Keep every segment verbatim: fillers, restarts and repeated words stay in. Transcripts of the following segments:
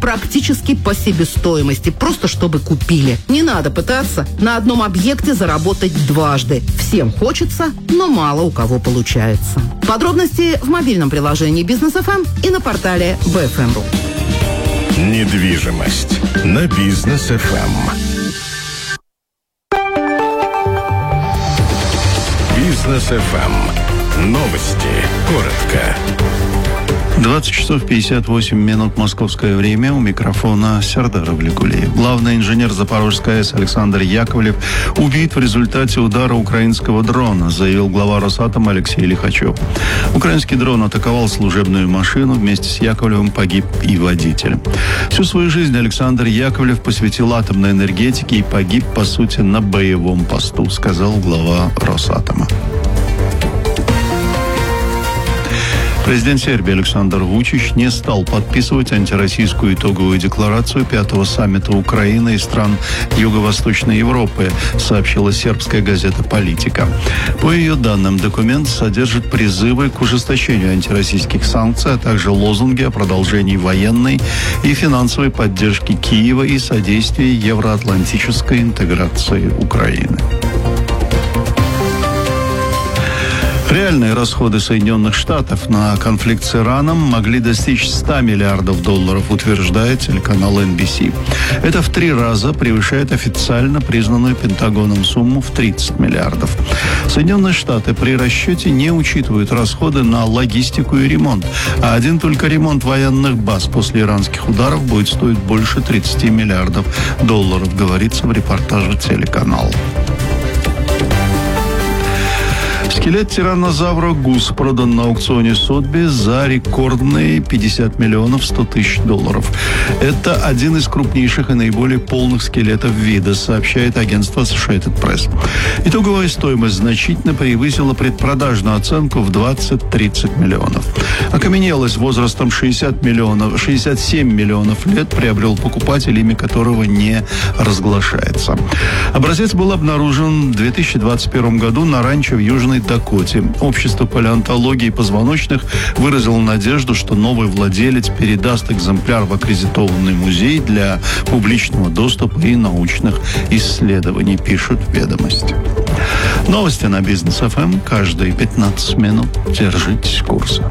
практически по себестоимости, просто чтобы купили. Не надо пытаться на одном объекте заработать дважды. Всем хочется, но мало у кого получается. Подробности в мобильном приложении Бизнес эф эм и на портале би эф эм точка ру. Недвижимость на Бизнес эф эм. Бизнес эф эм. Новости. Коротко. двадцать часов пятьдесят восемь минут московское время. У микрофона Сердар Авлигулиев. Главный инженер Запорожской АЭС Александр Яковлев убит в результате удара украинского дрона, заявил глава Росатома Алексей Лихачев. Украинский дрон атаковал служебную машину. Вместе с Яковлевым погиб и водитель. Всю свою жизнь Александр Яковлев посвятил атомной энергетике и погиб, по сути, на боевом посту, сказал глава Росатома. Президент Сербии Александр Вучич не стал подписывать антироссийскую итоговую декларацию пятого саммита Украины и стран Юго-Восточной Европы, сообщила сербская газета «Политика». По ее данным, документ содержит призывы к ужесточению антироссийских санкций, а также лозунги о продолжении военной и финансовой поддержки Киева и содействии евроатлантической интеграции Украины. Реальные расходы Соединенных Штатов на конфликт с Ираном могли достичь ста миллиардов долларов, утверждает телеканал эн би си. Это в три раза превышает официально признанную Пентагоном сумму в тридцать миллиардов. Соединенные Штаты при расчете не учитывают расходы на логистику и ремонт, а один только ремонт военных баз после иранских ударов будет стоить больше тридцати миллиардов долларов, говорится в репортаже телеканала. Скелет тираннозавра Гус продан на аукционе Сотби за рекордные пятьдесят миллионов сто тысяч долларов. Это один из крупнейших и наиболее полных скелетов вида, сообщает агентство Associated Press. Итоговая стоимость значительно превысила предпродажную оценку в двадцать-тридцать миллионов. Окаменелость возрастом шестьдесят миллионов, шестьдесят семь миллионов лет приобрел покупатель, имя которого не разглашается. Образец был обнаружен в две тысячи двадцать первом году на ранчо в Южной Дакоте. Общество палеонтологии позвоночных выразило надежду, что новый владелец передаст экземпляр в аккредитованный музей для публичного доступа и научных исследований, пишут «Ведомости». Новости на Бизнес эф эм каждые пятнадцать минут. Держитесь курса.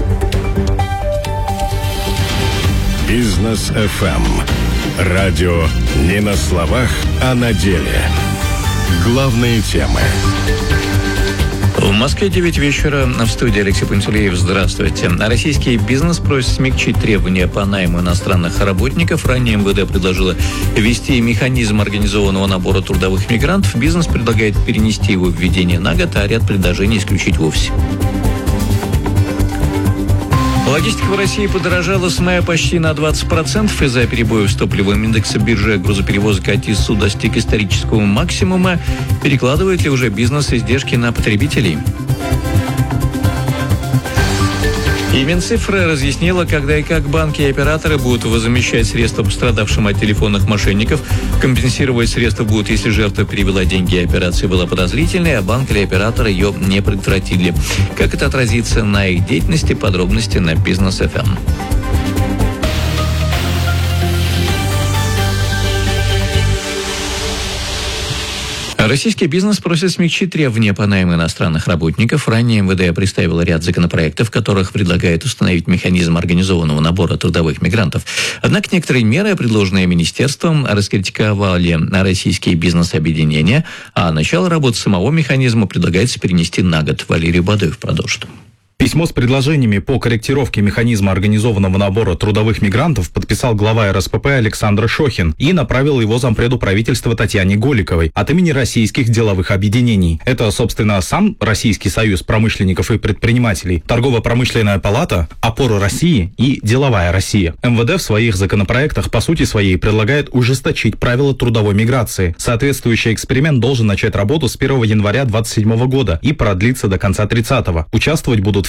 Бизнес эф эм. Радио не на словах, а на деле. Главные темы. В Москве девять вечера. В студии Алексей Пантелеев. Здравствуйте. Российский бизнес просит смягчить требования по найму иностранных работников. Ранее эм вэ дэ предложило ввести механизм организованного набора трудовых мигрантов. Бизнес предлагает перенести его введение на год, а ряд предложений исключить вовсе. Логистика в России подорожала с мая почти на двадцать процентов из-за перебоев с топливом. Индекса биржи грузоперевозок АТИСУ достиг исторического максимума. Перекладывает ли уже бизнес издержки на потребителей? И Минцифра разъяснила, когда и как банки и операторы будут возмещать средства пострадавшим от телефонных мошенников. Компенсировать средства будут, если жертва перевела деньги, и операция была подозрительной, а банк или оператор ее не предотвратили. Как это отразится на их деятельности? Подробности на Бизнес эф эм. Российский бизнес просит смягчить требования по найму иностранных работников. Ранее эм вэ дэ представило ряд законопроектов, в которых предлагает установить механизм организованного набора трудовых мигрантов. Однако некоторые меры, предложенные министерством, раскритиковали российские бизнес-объединения, а начало работы самого механизма предлагается перенести на год. Валерий Бадоев продолжит. Письмо с предложениями по корректировке механизма организованного набора трудовых мигрантов подписал глава эр эс пэ пэ Александр Шохин и направил его зампреду правительства Татьяне Голиковой от имени российских деловых объединений. Это, собственно, сам Российский союз промышленников и предпринимателей, Торгово-промышленная палата, Опора России и Деловая Россия. эм вэ дэ в своих законопроектах по сути своей предлагает ужесточить правила трудовой миграции. Соответствующий эксперимент должен начать работу с первого января двадцать седьмого года и продлиться до конца тридцатого. Участвовать будут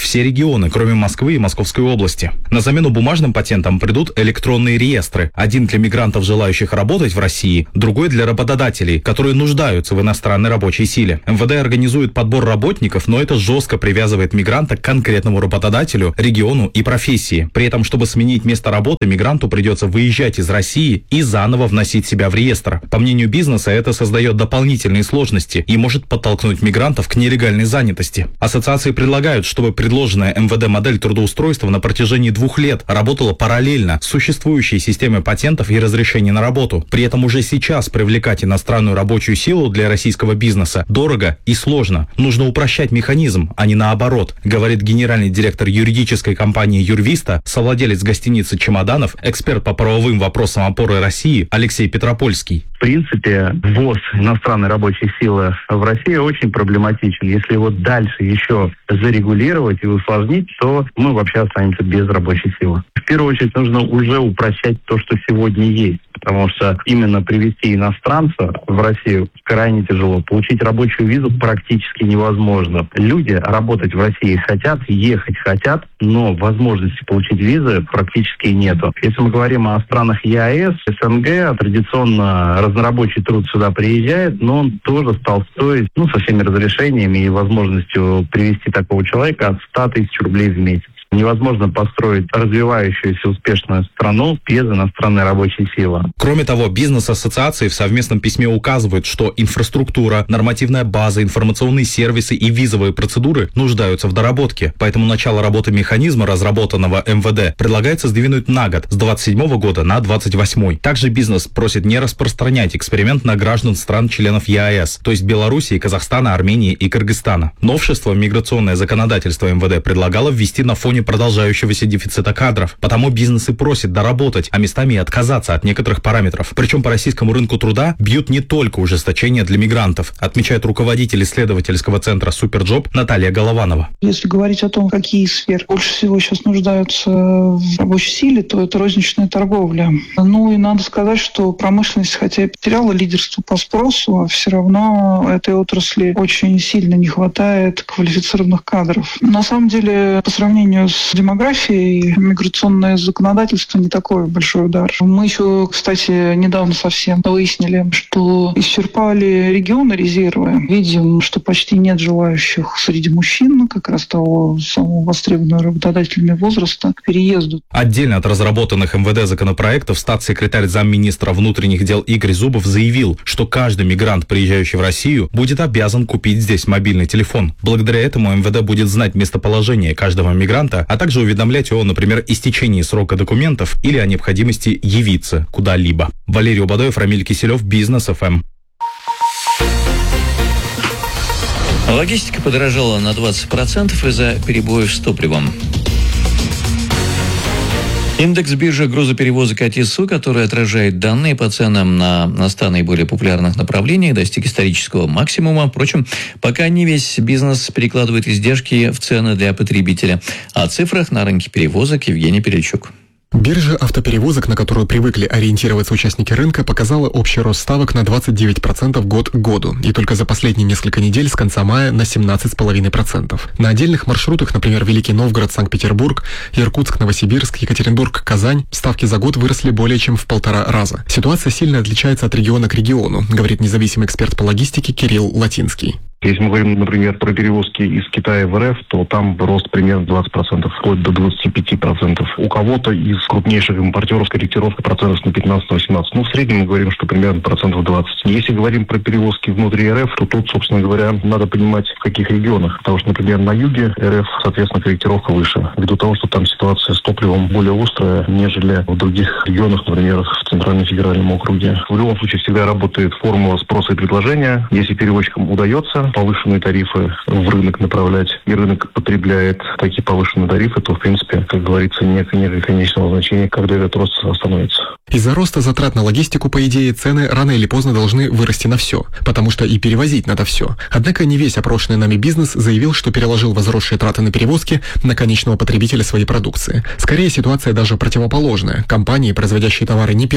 все регионы, кроме Москвы и Московской области. На замену бумажным патентам придут электронные реестры. Один для мигрантов, желающих работать в России, другой для работодателей, которые нуждаются в иностранной рабочей силе. эм вэ дэ организует подбор работников, но это жестко привязывает мигранта к конкретному работодателю, региону и профессии. При этом, чтобы сменить место работы, мигранту придется выезжать из России и заново вносить себя в реестр. По мнению бизнеса, это создает дополнительные сложности и может подтолкнуть мигрантов к нелегальной занятости. Ассоциации предлагают, чтобы предложенная эм вэ дэ модель трудоустройства на протяжении двух лет работала параллельно с существующей системой патентов и разрешений на работу. При этом уже сейчас привлекать иностранную рабочую силу для российского бизнеса дорого и сложно. Нужно упрощать механизм, а не наоборот, говорит генеральный директор юридической компании «Юрвиста», совладелец гостиницы «Чемоданов», эксперт по правовым вопросам опоры России Алексей Петропольский. В принципе, ввоз иностранной рабочей силы в Россию очень проблематичен. Если его дальше еще зарегулировать и усложнить, то мы вообще останемся без рабочей силы. В первую очередь нужно уже упрощать то, что сегодня есть. Потому что именно привезти иностранца в Россию крайне тяжело. Получить рабочую визу практически невозможно. Люди работать в России хотят, ехать хотят, но возможности получить визы практически нету. Если мы говорим о странах е а эс, эс эн гэ, традиционно разнорабочий труд сюда приезжает, но он тоже стал стоить, ну, со всеми разрешениями и возможностью привезти такого человека от ста тысяч рублей в месяц. Невозможно построить развивающуюся успешную страну без иностранной рабочей силы. Кроме того, бизнес-ассоциации в совместном письме указывают, что инфраструктура, нормативная база, информационные сервисы и визовые процедуры нуждаются в доработке. Поэтому начало работы механизма, разработанного эм вэ дэ, предлагается сдвинуть на год, с двадцать седьмого года на двадцать восьмой. Также бизнес просит не распространять эксперимент на граждан стран-членов е а эс, то есть Белоруссии, Казахстана, Армении и Кыргызстана. Новшество миграционное законодательство эм вэ дэ предлагало ввести на фоне продолжающегося дефицита кадров. Потому бизнес и просит доработать, а местами и отказаться от некоторых параметров. Причем по российскому рынку труда бьют не только ужесточения для мигрантов, отмечает руководитель исследовательского центра «Суперджоп» Наталья Голованова. Если говорить о том, какие сферы больше всего сейчас нуждаются в рабочей силе, то это розничная торговля. Ну и надо сказать, что промышленность, хотя и потеряла лидерство по спросу, все равно этой отрасли очень сильно не хватает квалифицированных кадров. На самом деле, по сравнению с демографией, миграционное законодательство не такой большой удар. Мы еще, кстати, недавно совсем выяснили, что исчерпали регионы резервы. Видим, что почти нет желающих среди мужчин, как раз того самого востребованного работодателями возраста, к переезду. Отдельно от разработанных эм вэ дэ законопроектов статс-секретарь замминистра внутренних дел Игорь Зубов заявил, что каждый мигрант, приезжающий в Россию, будет обязан купить здесь мобильный телефон. Благодаря этому эм вэ дэ будет знать местоположение каждого мигранта, а также уведомлять о, например, истечении срока документов или о необходимости явиться куда-либо. Валерий Убадоев, Рамиль Киселев, Бизнес эф эм. Логистика подорожала на двадцать процентов из-за перебоев с топливом. Индекс биржи грузоперевозок эй ти эс у, который отражает данные по ценам на, на ста наиболее популярных направлениях, достиг исторического максимума. Впрочем, пока не весь бизнес перекладывает издержки в цены для потребителя. О цифрах на рынке перевозок Евгений Перельчук. Биржа автоперевозок, на которую привыкли ориентироваться участники рынка, показала общий рост ставок на двадцать девять процентов год к году. И только за последние несколько недель с конца мая на семнадцать целых пять десятых процента. На отдельных маршрутах, например, Великий Новгород, Санкт-Петербург, Иркутск, Новосибирск, Екатеринбург, Казань, ставки за год выросли более чем в полтора раза. Ситуация сильно отличается от региона к региону, говорит независимый эксперт по логистике Кирилл Латинский. Если мы говорим, например, про перевозки из Китая в эр эф, то там рост примерно двадцать процентов, вплоть до двадцати пяти процентов. У кого-то из крупнейших импортеров корректировка процентов на пятнадцать-восемнадцать. Ну, в среднем мы говорим, что примерно процентов двадцать. Если говорим про перевозки внутри эр эф, то тут, собственно говоря, надо понимать, в каких регионах. Потому что, например, на юге эр эф, соответственно, корректировка выше. Ввиду того, что там ситуация с топливом более острая, нежели в других регионах, например, в Центральном федеральном округе. В любом случае всегда работает формула спроса и предложения. Если перевозчикам удается повышенные тарифы в рынок направлять, и рынок потребляет такие повышенные тарифы, то, в принципе, как говорится, нет, нет конечного значения, когда этот рост остановится. Из-за роста затрат на логистику, по идее, цены рано или поздно должны вырасти на все, потому что и перевозить надо все. Однако не весь опрошенный нами бизнес заявил, что переложил возросшие траты на перевозки на конечного потребителя своей продукции. Скорее, ситуация даже противоположная. Компании, производящие товары не первого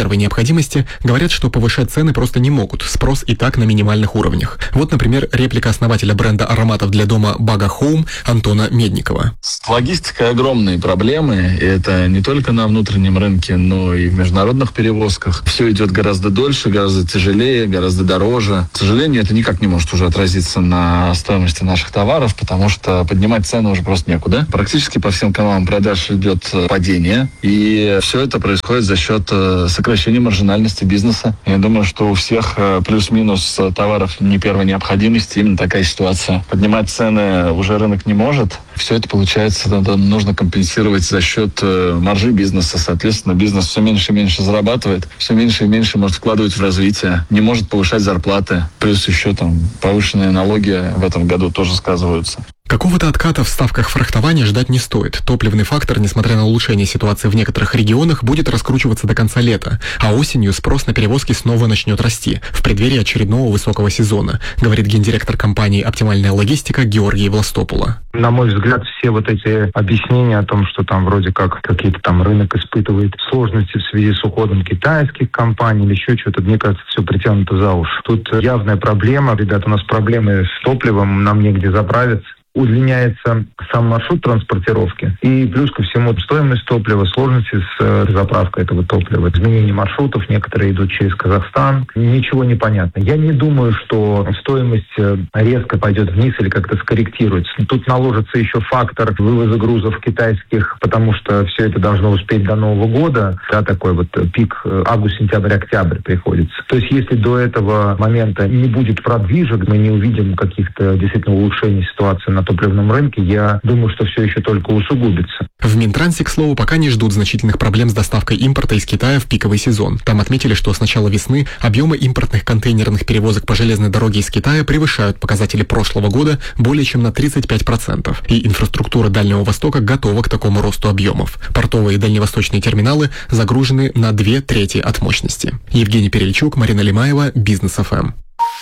первой необходимости, говорят, что повышать цены просто не могут, спрос и так на минимальных уровнях. Вот, например, реплика основателя бренда ароматов для дома Baga Home Антона Медникова. С логистикой огромные проблемы, и это не только на внутреннем рынке, но и в международных перевозках. Все идет гораздо дольше, гораздо тяжелее, гораздо дороже. К сожалению, это никак не может уже отразиться на стоимости наших товаров, потому что поднимать цены уже просто некуда. Практически по всем каналам продаж идет падение, и все это происходит за счет сокращения маржинальности бизнеса. Я думаю, что у всех плюс-минус товаров не первой необходимости именно такая ситуация. Поднимать цены уже рынок не может. Все это, получается, нужно компенсировать за счет маржи бизнеса. Соответственно, бизнес все меньше и меньше зарабатывает, все меньше и меньше может вкладывать в развитие, не может повышать зарплаты. Плюс еще там повышенные налоги в этом году тоже сказываются. Какого-то отката в ставках фрахтования ждать не стоит. Топливный фактор, несмотря на улучшение ситуации в некоторых регионах, будет раскручиваться до конца лета, а осенью спрос на перевозки снова начнет расти в преддверии очередного высокого сезона, говорит гендиректор компании «Оптимальная логистика» Георгий Властопула. На мой взгляд, все вот эти объяснения о том, что там вроде как какие-то там рынок испытывает сложности в связи с уходом китайских компаний или еще что-то, мне кажется, все притянуто за уши. Тут явная проблема. Ребята, у нас проблемы с топливом, нам негде заправиться. Удлиняется сам маршрут транспортировки. И плюс ко всему стоимость топлива, сложности с заправкой этого топлива, изменение маршрутов, некоторые идут через Казахстан. Ничего не понятно. Я не думаю, что стоимость резко пойдет вниз или как-то скорректируется. Тут наложится еще фактор вывоза грузов китайских, потому что все это должно успеть до Нового года. Да, такой вот пик август, сентябрь, октябрь приходится. То есть если до этого момента не будет продвижек, мы не увидим каких-то действительно улучшений ситуации на топливном рынке, я думаю, что все еще только усугубится. В Минтрансе, к слову, пока не ждут значительных проблем с доставкой импорта из Китая в пиковый сезон. Там отметили, что с начала весны объемы импортных контейнерных перевозок по железной дороге из Китая превышают показатели прошлого года более чем на тридцать пять процентов. И инфраструктура Дальнего Востока готова к такому росту объемов. Портовые и дальневосточные терминалы загружены на две трети от мощности. Евгений Перельчук, Марина Лимаева, Бизнес эф эм.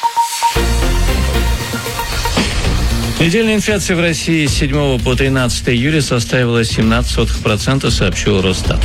Недельная инфляция в России с седьмого по тринадцатое июля составила семнадцать сотых процента, сообщил Росстат.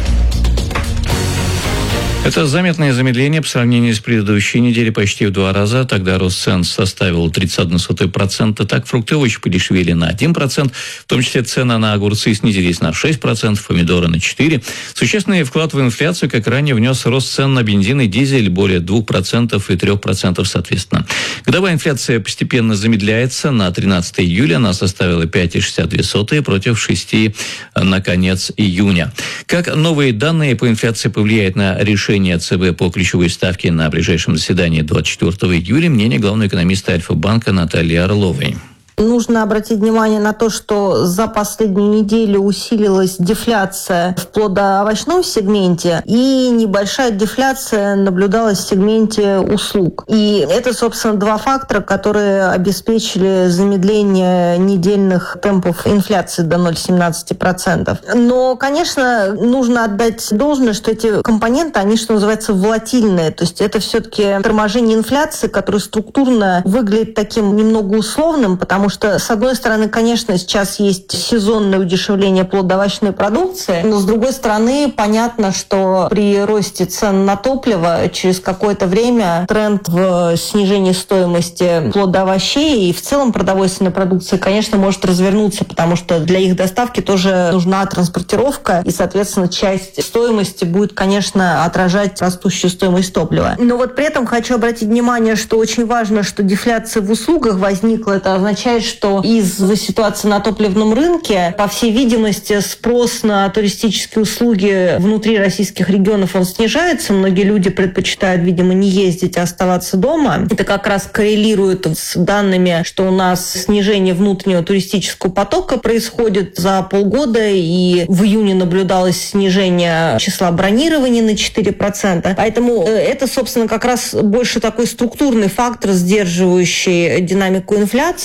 Это заметное замедление по сравнению с предыдущей неделей почти в два раза. Тогда рост цен составил тридцать одна сотая процента. Так, фрукты и овощи подешевели на один процент. В том числе цены на огурцы снизились на шесть процентов, помидоры на четыре процента. Существенный вклад в инфляцию, как ранее, внес рост цен на бензин и дизель более двух процентов и трёх процентов соответственно. Годовая инфляция постепенно замедляется. На тринадцатое июля она составила пять целых шестьдесят две сотых против шести на конец июня. Как новые данные по инфляции повлияют на решение ЦБ по ключевой ставке на ближайшем заседании двадцать четвёртого июля, мнение главного экономиста Альфа-банка Натальи Орловой. Нужно обратить внимание на то, что за последнюю неделю усилилась дефляция в плодоовощном сегменте, и небольшая дефляция наблюдалась в сегменте услуг. И это, собственно, два фактора, которые обеспечили замедление недельных темпов инфляции до ноль целых семнадцать сотых процента. Но, конечно, нужно отдать должное, что эти компоненты, они, что называется, волатильные. То есть это все-таки торможение инфляции, которое структурно выглядит таким немного условным, потому что, с одной стороны, конечно, сейчас есть сезонное удешевление плодоовощной продукции, но, с другой стороны, понятно, что при росте цен на топливо через какое-то время тренд в снижении стоимости плодоовощей и в целом продовольственной продукции, конечно, может развернуться, потому что для их доставки тоже нужна транспортировка, и, соответственно, часть стоимости будет, конечно, отражать растущую стоимость топлива. Но вот при этом хочу обратить внимание, что очень важно, что дефляция в услугах возникла. Это означает, что из-за ситуации на топливном рынке, по всей видимости, спрос на туристические услуги внутри российских регионов он снижается. Многие люди предпочитают, видимо, не ездить, а оставаться дома. Это как раз коррелирует с данными, что у нас снижение внутреннего туристического потока происходит за полгода, и в июне наблюдалось снижение числа бронирований на четыре процента. Поэтому это, собственно, как раз больше такой структурный фактор, сдерживающий динамику инфляции.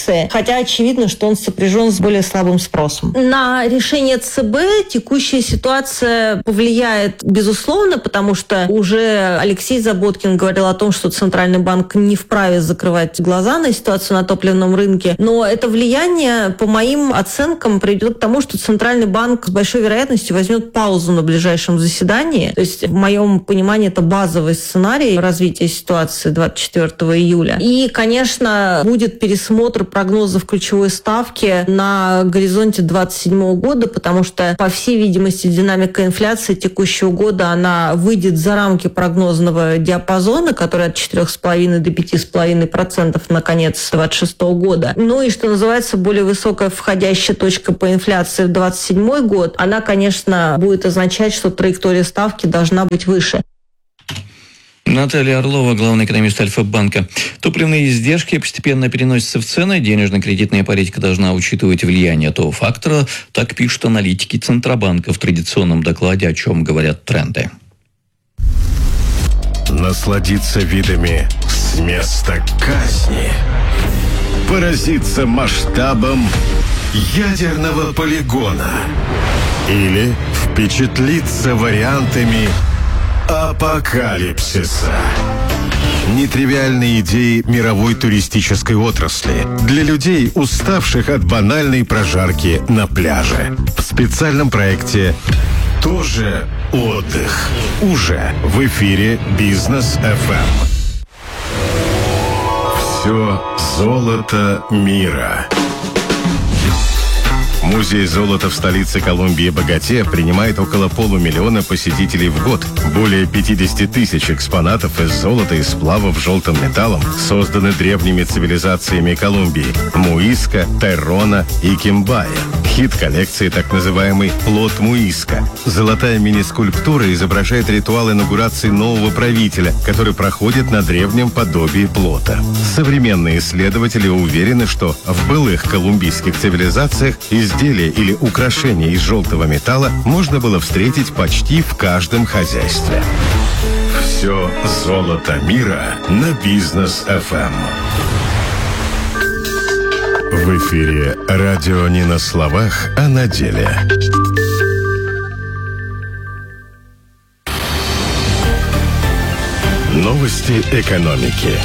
хотя очевидно, что он сопряжен с более слабым спросом. На решение ЦБ текущая ситуация повлияет, безусловно, потому что уже Алексей Заботкин говорил о том, что Центральный банк не вправе закрывать глаза на ситуацию на топливном рынке, но это влияние, по моим оценкам, приведет к тому, что Центральный банк с большой вероятностью возьмет паузу на ближайшем заседании. То есть, в моем понимании, это базовый сценарий развития ситуации двадцать четвёртого июля. И, конечно, будет пересмотр прогнозов ключевой ставки на горизонте двадцать седьмого года, потому что, по всей видимости, динамика инфляции текущего года, она выйдет за рамки прогнозного диапазона, который от четырех с половиной до пяти с половиной процентов на конец двадцать шестого года. Ну и, что называется, более высокая входящая точка по инфляции в двадцать седьмой год, она, конечно, будет означать, что траектория ставки должна быть выше. Наталья Орлова, главный экономист Альфа-банка. Топливные издержки постепенно переносятся в цены. Денежно-кредитная политика должна учитывать влияние этого фактора. Так пишут аналитики Центробанка в традиционном докладе, о чем говорят тренды. Насладиться видами с места казни. Поразиться масштабом ядерного полигона. Или впечатлиться вариантами апокалипсиса. Нетривиальные идеи мировой туристической отрасли для людей, уставших от банальной прожарки на пляже. В специальном проекте «Тоже отдых». Уже в эфире Бизнес эф эм. Все золото мира. Музей золота в столице Колумбии Боготе принимает около полумиллиона посетителей в год. Более пятьдесят тысяч экспонатов из золота и сплавов желтым металлом созданы древними цивилизациями Колумбии – Муиско, Террона и Кимбая. Хит коллекции так называемый «Плот Муиско». Золотая мини-скульптура изображает ритуал инаугурации нового правителя, который проходит на древнем подобии плота. Современные исследователи уверены, что в былых колумбийских цивилизациях изделия или украшения из желтого металла можно было встретить почти в каждом хозяйстве. Все золото мира на Бизнес эф эм. В эфире радио не на словах, а на деле. Новости экономики.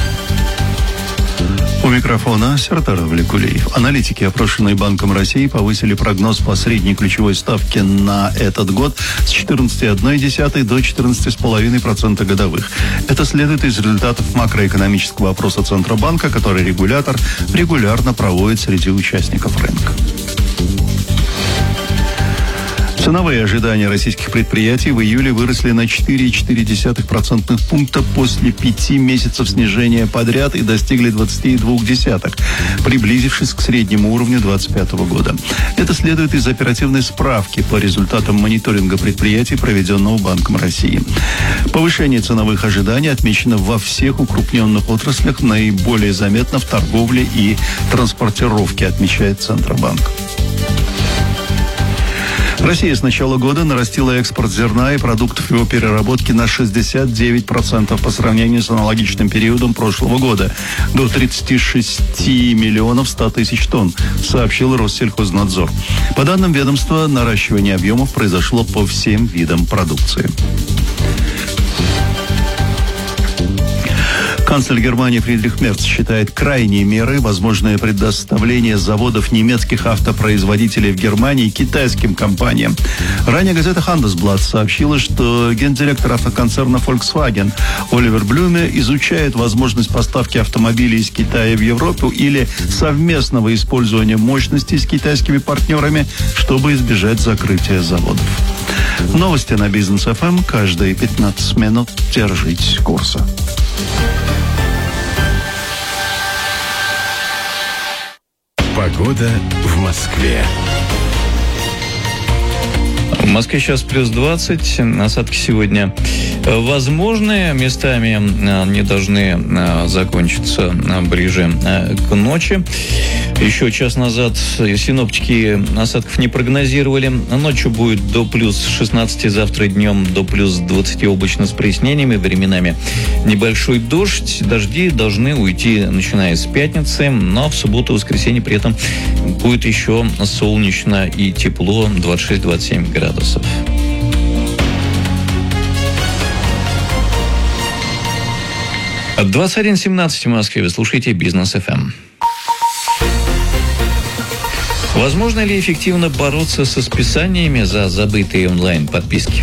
У микрофона Сертар Валикулеев. Аналитики, опрошенные Банком России, повысили прогноз по средней ключевой ставке на этот год с четырнадцати целых одной десятой до четырнадцати целых пяти десятых процента годовых. Это следует из результатов макроэкономического опроса Центробанка, который регулятор регулярно проводит среди участников рынка. Ценовые ожидания российских предприятий в июле выросли на четыре целых четыре десятых процентных пункта после пяти месяцев снижения подряд и достигли двадцати двух десятых, приблизившись к среднему уровню двадцать пятого года. Это следует из оперативной справки по результатам мониторинга предприятий, проведенного Банком России. Повышение ценовых ожиданий отмечено во всех укрупненных отраслях, наиболее заметно в торговле и транспортировке, отмечает Центробанк. Россия с начала года нарастила экспорт зерна и продуктов его переработки на шестьдесят девять процентов по сравнению с аналогичным периодом прошлого года, до тридцати шести миллионов ста тысяч тонн, сообщил Россельхознадзор. По данным ведомства, наращивание объемов произошло по всем видам продукции. Канцлер Германии Фридрих Мерц считает крайней мерой возможное предоставление заводов немецких автопроизводителей в Германии китайским компаниям. Ранее газета Handelsblatt сообщила, что гендиректор автоконцерна Volkswagen Оливер Блюме изучает возможность поставки автомобилей из Китая в Европу или совместного использования мощностей с китайскими партнерами, чтобы избежать закрытия заводов. Новости на Бизнес эф эм каждые пятнадцать минут. Держитесь курса. Погода в Москве. В Москве сейчас плюс двадцать. Осадки сегодня возможны. Местами они должны закончиться ближе к ночи. Еще час назад синоптики осадков не прогнозировали. Ночью будет до плюс шестнадцати, завтра днем до плюс двадцати облачно с прояснениями, временами небольшой дождь. Дожди должны уйти, начиная с пятницы, но в субботу и воскресенье при этом будет еще солнечно и тепло, двадцать шесть - двадцать семь градусов. двадцать один семнадцать в Москве. Вы слушаете Бизнес эф эм. Возможно ли эффективно бороться со списаниями за забытые онлайн-подписки?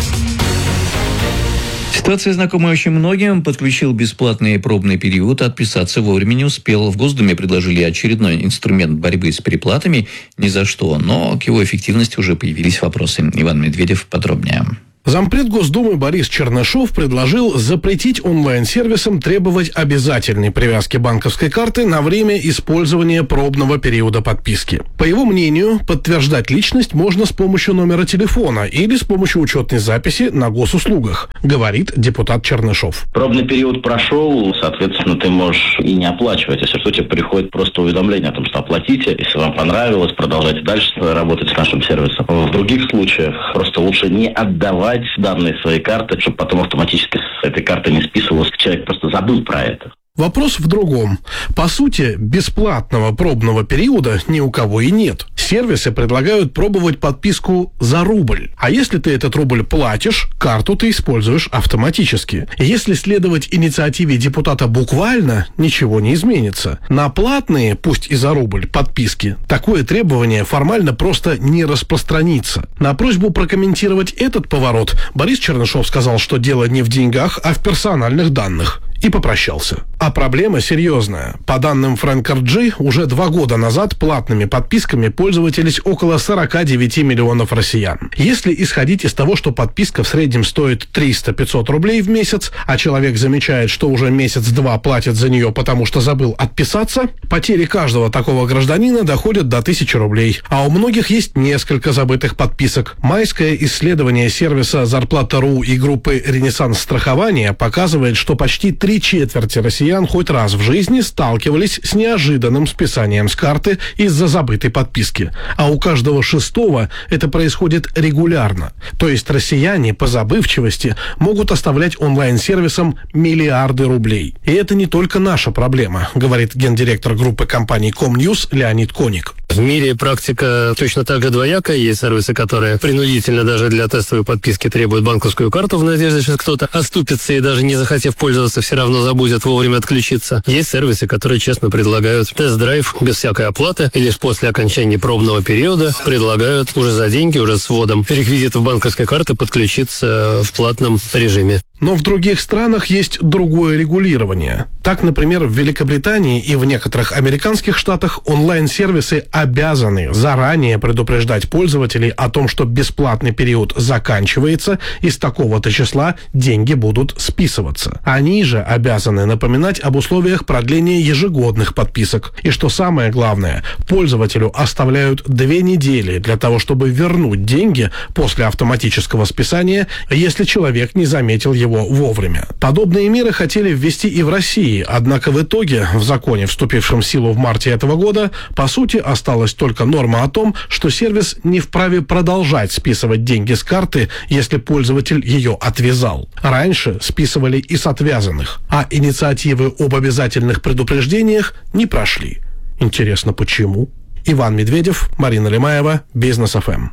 Ситуация знакомая очень многим. Подключил бесплатный пробный период, отписаться вовремя не успел. В Госдуме предложили очередной инструмент борьбы с переплатами. Ни за что, но к его эффективности уже появились вопросы. Иван Медведев подробнее. Зампред Госдумы Борис Чернышов предложил запретить онлайн-сервисам требовать обязательной привязки банковской карты на время использования пробного периода подписки. По его мнению, подтверждать личность можно с помощью номера телефона или с помощью учетной записи на госуслугах, говорит депутат Чернышов. Пробный период прошел, соответственно, ты можешь и не оплачивать. Если что, тебе приходит просто уведомление о том, что оплатите. Если вам понравилось, продолжайте дальше работать с нашим сервисом. В других случаях просто лучше не отдавать данные своей карты, чтобы потом автоматически с этой карты не списывалось, человек просто забыл про это. Вопрос в другом. По сути, бесплатного пробного периода ни у кого и нет. Сервисы предлагают пробовать подписку за рубль. А если ты этот рубль платишь, карту ты используешь автоматически. Если следовать инициативе депутата буквально, ничего не изменится. На платные, пусть и за рубль, подписки, такое требование формально просто не распространится. На просьбу прокомментировать этот поворот Борис Чернышов сказал, что дело не в деньгах, а в персональных данных. И попрощался. А проблема серьезная. По данным Фрэнк эр джи, уже два года назад платными подписками пользовались около сорок девять миллионов россиян. Если исходить из того, что подписка в среднем стоит триста-пятьсот рублей в месяц, а человек замечает, что уже месяц-два платит за нее, потому что забыл отписаться, потери каждого такого гражданина доходят до тысячи рублей. А у многих есть несколько забытых подписок. Майское исследование сервиса «Зарплата.ру» и группы «Ренессанс страхования» показывает, что почти три четверти россиян хоть раз в жизни сталкивались с неожиданным списанием с карты из-за забытой подписки. А у каждого шестого это происходит регулярно. То есть россияне по забывчивости могут оставлять онлайн-сервисам миллиарды рублей. И это не только наша проблема, говорит гендиректор группы компаний Комньюз Леонид Коник. В мире практика точно так же двоякая. Есть сервисы, которые принудительно даже для тестовой подписки требуют банковскую карту в надежде, что кто-то оступится и даже не захотев пользоваться, все равно забудет вовремя отключиться. Есть сервисы, которые честно предлагают тест-драйв без всякой оплаты и лишь после окончания пробного периода предлагают уже за деньги, уже с вводом реквизитов банковской карты подключиться в платном режиме. Но в других странах есть другое регулирование. Так, например, в Великобритании и в некоторых американских штатах онлайн-сервисы обязаны заранее предупреждать пользователей о том, что бесплатный период заканчивается и с такого-то числа деньги будут списываться. Они же обязаны напоминать об условиях продления ежегодных подписок. И что самое главное, пользователю оставляют две недели для того, чтобы вернуть деньги после автоматического списания, если человек не заметил его вовремя. Подобные меры хотели ввести и в России, однако в итоге в законе, вступившем в силу в марте этого года, по сути осталась только норма о том, что сервис не вправе продолжать списывать деньги с карты, если пользователь ее отвязал. Раньше списывали и с отвязанных, а инициативы об обязательных предупреждениях не прошли. Интересно, почему? Иван Медведев, Марина Лемаева, Бизнес эф эм.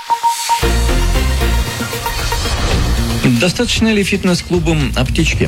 Достаточно ли фитнес-клубам аптечки?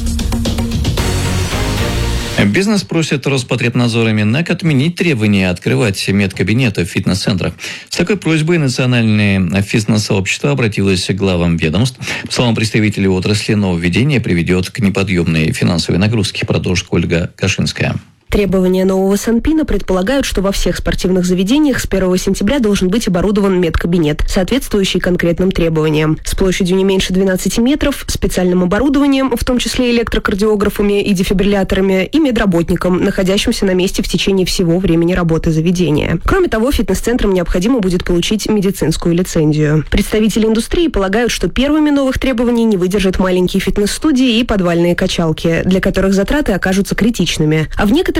Бизнес просит Роспотребнадзор и Минэк отменить требования открывать медкабинеты в фитнес-центрах. С такой просьбой Национальное фитнес-сообщество обратилось к главам ведомств. По словам представителей отрасли, нововведение приведет к неподъемной финансовой нагрузке, продолжит Ольга Кашинская. Требования нового Санпина предполагают, что во всех спортивных заведениях с первого сентября должен быть оборудован медкабинет, соответствующий конкретным требованиям. С площадью не меньше двенадцати метров, специальным оборудованием, в том числе электрокардиографами и дефибрилляторами, и медработникам, находящимся на месте в течение всего времени работы заведения. Кроме того, фитнес-центрам необходимо будет получить медицинскую лицензию. Представители индустрии полагают, что первыми новых требований не выдержат маленькие фитнес-студии и подвальные качалки, для которых затраты окажутся критичными. А в некоторых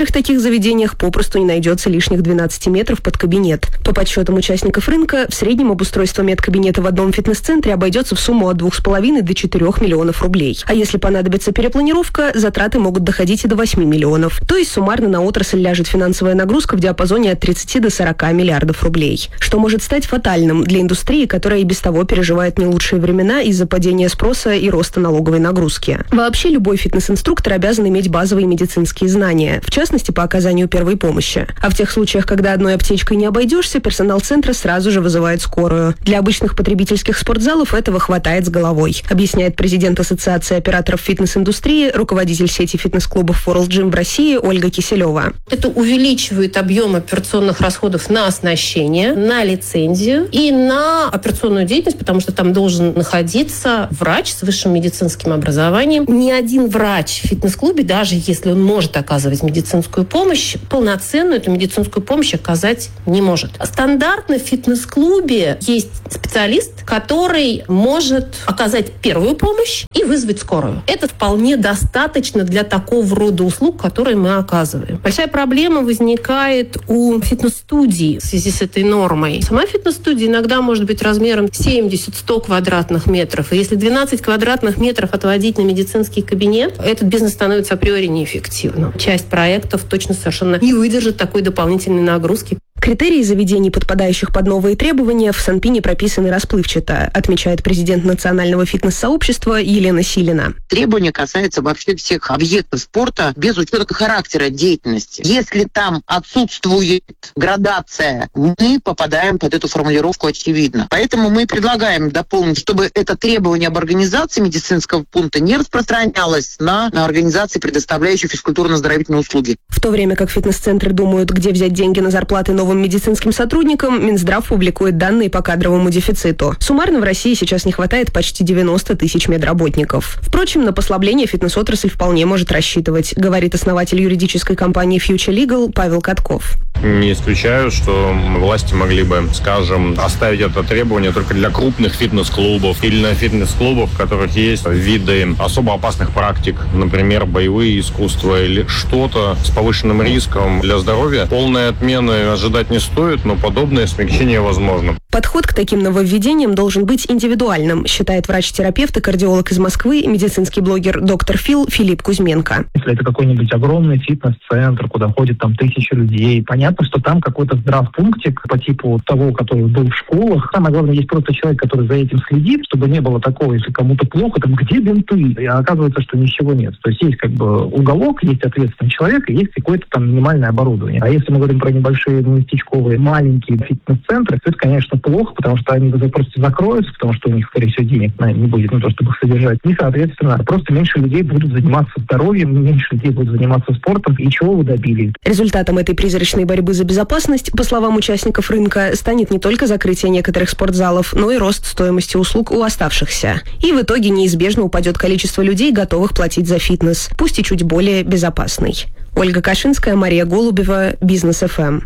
некоторых таких заведениях попросту не найдется лишних двенадцать метров под кабинет. По подсчетам участников рынка, в среднем обустройство медкабинета в одном фитнес-центре обойдется в сумму от двух с половиной до четырех миллионов рублей. А если понадобится перепланировка, затраты могут доходить и до восьми миллионов. То есть суммарно на отрасль ляжет финансовая нагрузка в диапазоне от тридцати до сорока миллиардов рублей. Что может стать фатальным для индустрии, которая и без того переживает не лучшие времена из-за падения спроса и роста налоговой нагрузки. Вообще любой фитнес-инструктор обязан иметь базовые медицинские знания, в частности по оказанию первой помощи. А в тех случаях, когда одной аптечкой не обойдешься, персонал центра сразу же вызывает скорую. Для обычных потребительских спортзалов этого хватает с головой, объясняет президент Ассоциации операторов фитнес-индустрии, руководитель сети фитнес-клубов World Gym в России Ольга Киселева. Это увеличивает объем операционных расходов на оснащение, на лицензию и на операционную деятельность, потому что там должен находиться врач с высшим медицинским образованием. Ни один врач в фитнес-клубе, даже если он может оказывать медицинскую помощь, полноценную эту медицинскую помощь оказать не может. Стандартно в фитнес-клубе есть специалист, который может оказать первую помощь и вызвать скорую. Это вполне достаточно для такого рода услуг, которые мы оказываем. Большая проблема возникает у фитнес-студий в связи с этой нормой. Сама фитнес-студия иногда может быть размером семьдесят-сто квадратных метров. И если двенадцать квадратных метров отводить на медицинский кабинет, этот бизнес становится априори неэффективным. Часть проектов точно совершенно не выдержит такой дополнительной нагрузки. Критерии заведений, подпадающих под новые требования, в Санпине прописаны расплывчато, отмечает президент Национального фитнес-сообщества Елена Силина. Требования касаются вообще всех объектов спорта без учета характера деятельности. Если там отсутствует градация, мы попадаем под эту формулировку очевидно. Поэтому мы предлагаем дополнить, чтобы это требование об организации медицинского пункта не распространялось на, на организации, предоставляющие физкультурно-оздоровительные услуги. В то время как фитнес-центры думают, где взять деньги на зарплаты новым медицинским сотрудникам, Минздрав публикует данные по кадровому дефициту. Суммарно в России сейчас не хватает почти девяносто тысяч медработников. Впрочем, на послабление фитнес-отрасль вполне может рассчитывать, говорит основатель юридической компании Future Legal Павел Катков. Не исключаю, что власти могли бы, скажем, оставить это требование только для крупных фитнес-клубов или на фитнес-клубах, в которых есть виды особо опасных практик, например, боевые искусства или что-то с повышенным риском для здоровья. Полной отмены ожидать не стоит, но подобное смягчение возможно. Подход к таким нововведениям должен быть индивидуальным, считает врач-терапевт и кардиолог из Москвы, медицинский блогер доктор Фил Филипп Кузьменко. Если это какой-нибудь огромный фитнес-центр, куда ходит там тысячи людей, понятно, что там какой-то здравпунктик по типу того, который был в школах. Самое главное, есть просто человек, который за этим следит, чтобы не было такого, если кому-то плохо, там где бинты? И оказывается, что ничего нет. То есть есть как бы уголок, есть ответственный человек, и есть какое-то там минимальное оборудование. А если мы говорим про небольшие местечковые маленькие фитнес-центры, то это, конечно, плохо, потому что они просто закроются, потому что у них, скорее всего, денег на не будет на то, чтобы их содержать. И, соответственно, просто меньше людей будут заниматься здоровьем, меньше людей будут заниматься спортом. И чего вы добились? Результатом этой призрачной борьбы за безопасность, по словам участников рынка, станет не только закрытие некоторых спортзалов, но и рост стоимости услуг у оставшихся. И в итоге неизбежно упадет количество людей, готовых платить за фитнес, пусть и чуть более безопасный. Ольга Кашинская, Мария Голубева, Бизнес эф эм.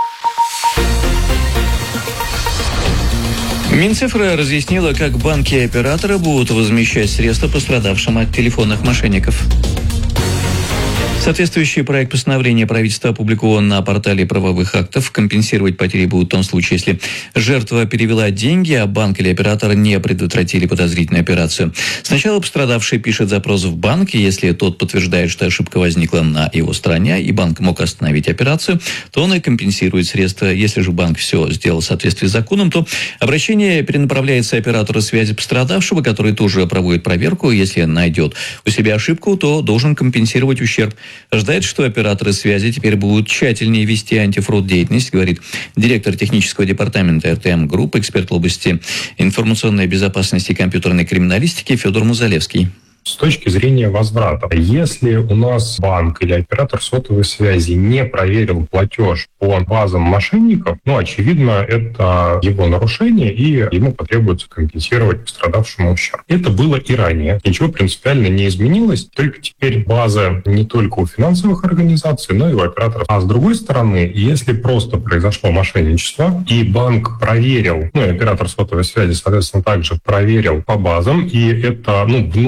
Минцифра разъяснила, как банки и операторы будут возмещать средства пострадавшим от телефонных мошенников. Соответствующий проект постановления правительства опубликован на портале правовых актов. Компенсировать потери будут в том случае, если жертва перевела деньги, а банк или оператор не предотвратили подозрительную операцию. Сначала пострадавший пишет запрос в банк, и если тот подтверждает, что ошибка возникла на его стороне, и банк мог остановить операцию, то он и компенсирует средства. Если же банк все сделал в соответствии с законом, то обращение перенаправляется оператору связи пострадавшего, который тоже проводит проверку. Если найдет у себя ошибку, то должен компенсировать ущерб. Ожидается, что операторы связи теперь будут тщательнее вести антифрод-деятельность, говорит директор технического департамента эр тэ эм Групп, эксперт в области информационной безопасности и компьютерной криминалистики Федор Музалевский. С точки зрения возврата, если у нас банк или оператор сотовой связи не проверил платеж по базам мошенников, ну, очевидно, это его нарушение, и ему потребуется компенсировать пострадавшему ущерб. Это было и ранее. Ничего принципиально не изменилось, только теперь база не только у финансовых организаций, но и у операторов. А с другой стороны, если просто произошло мошенничество, и банк проверил, ну, и оператор сотовой связи, соответственно, также проверил по базам, и это, ну, вновь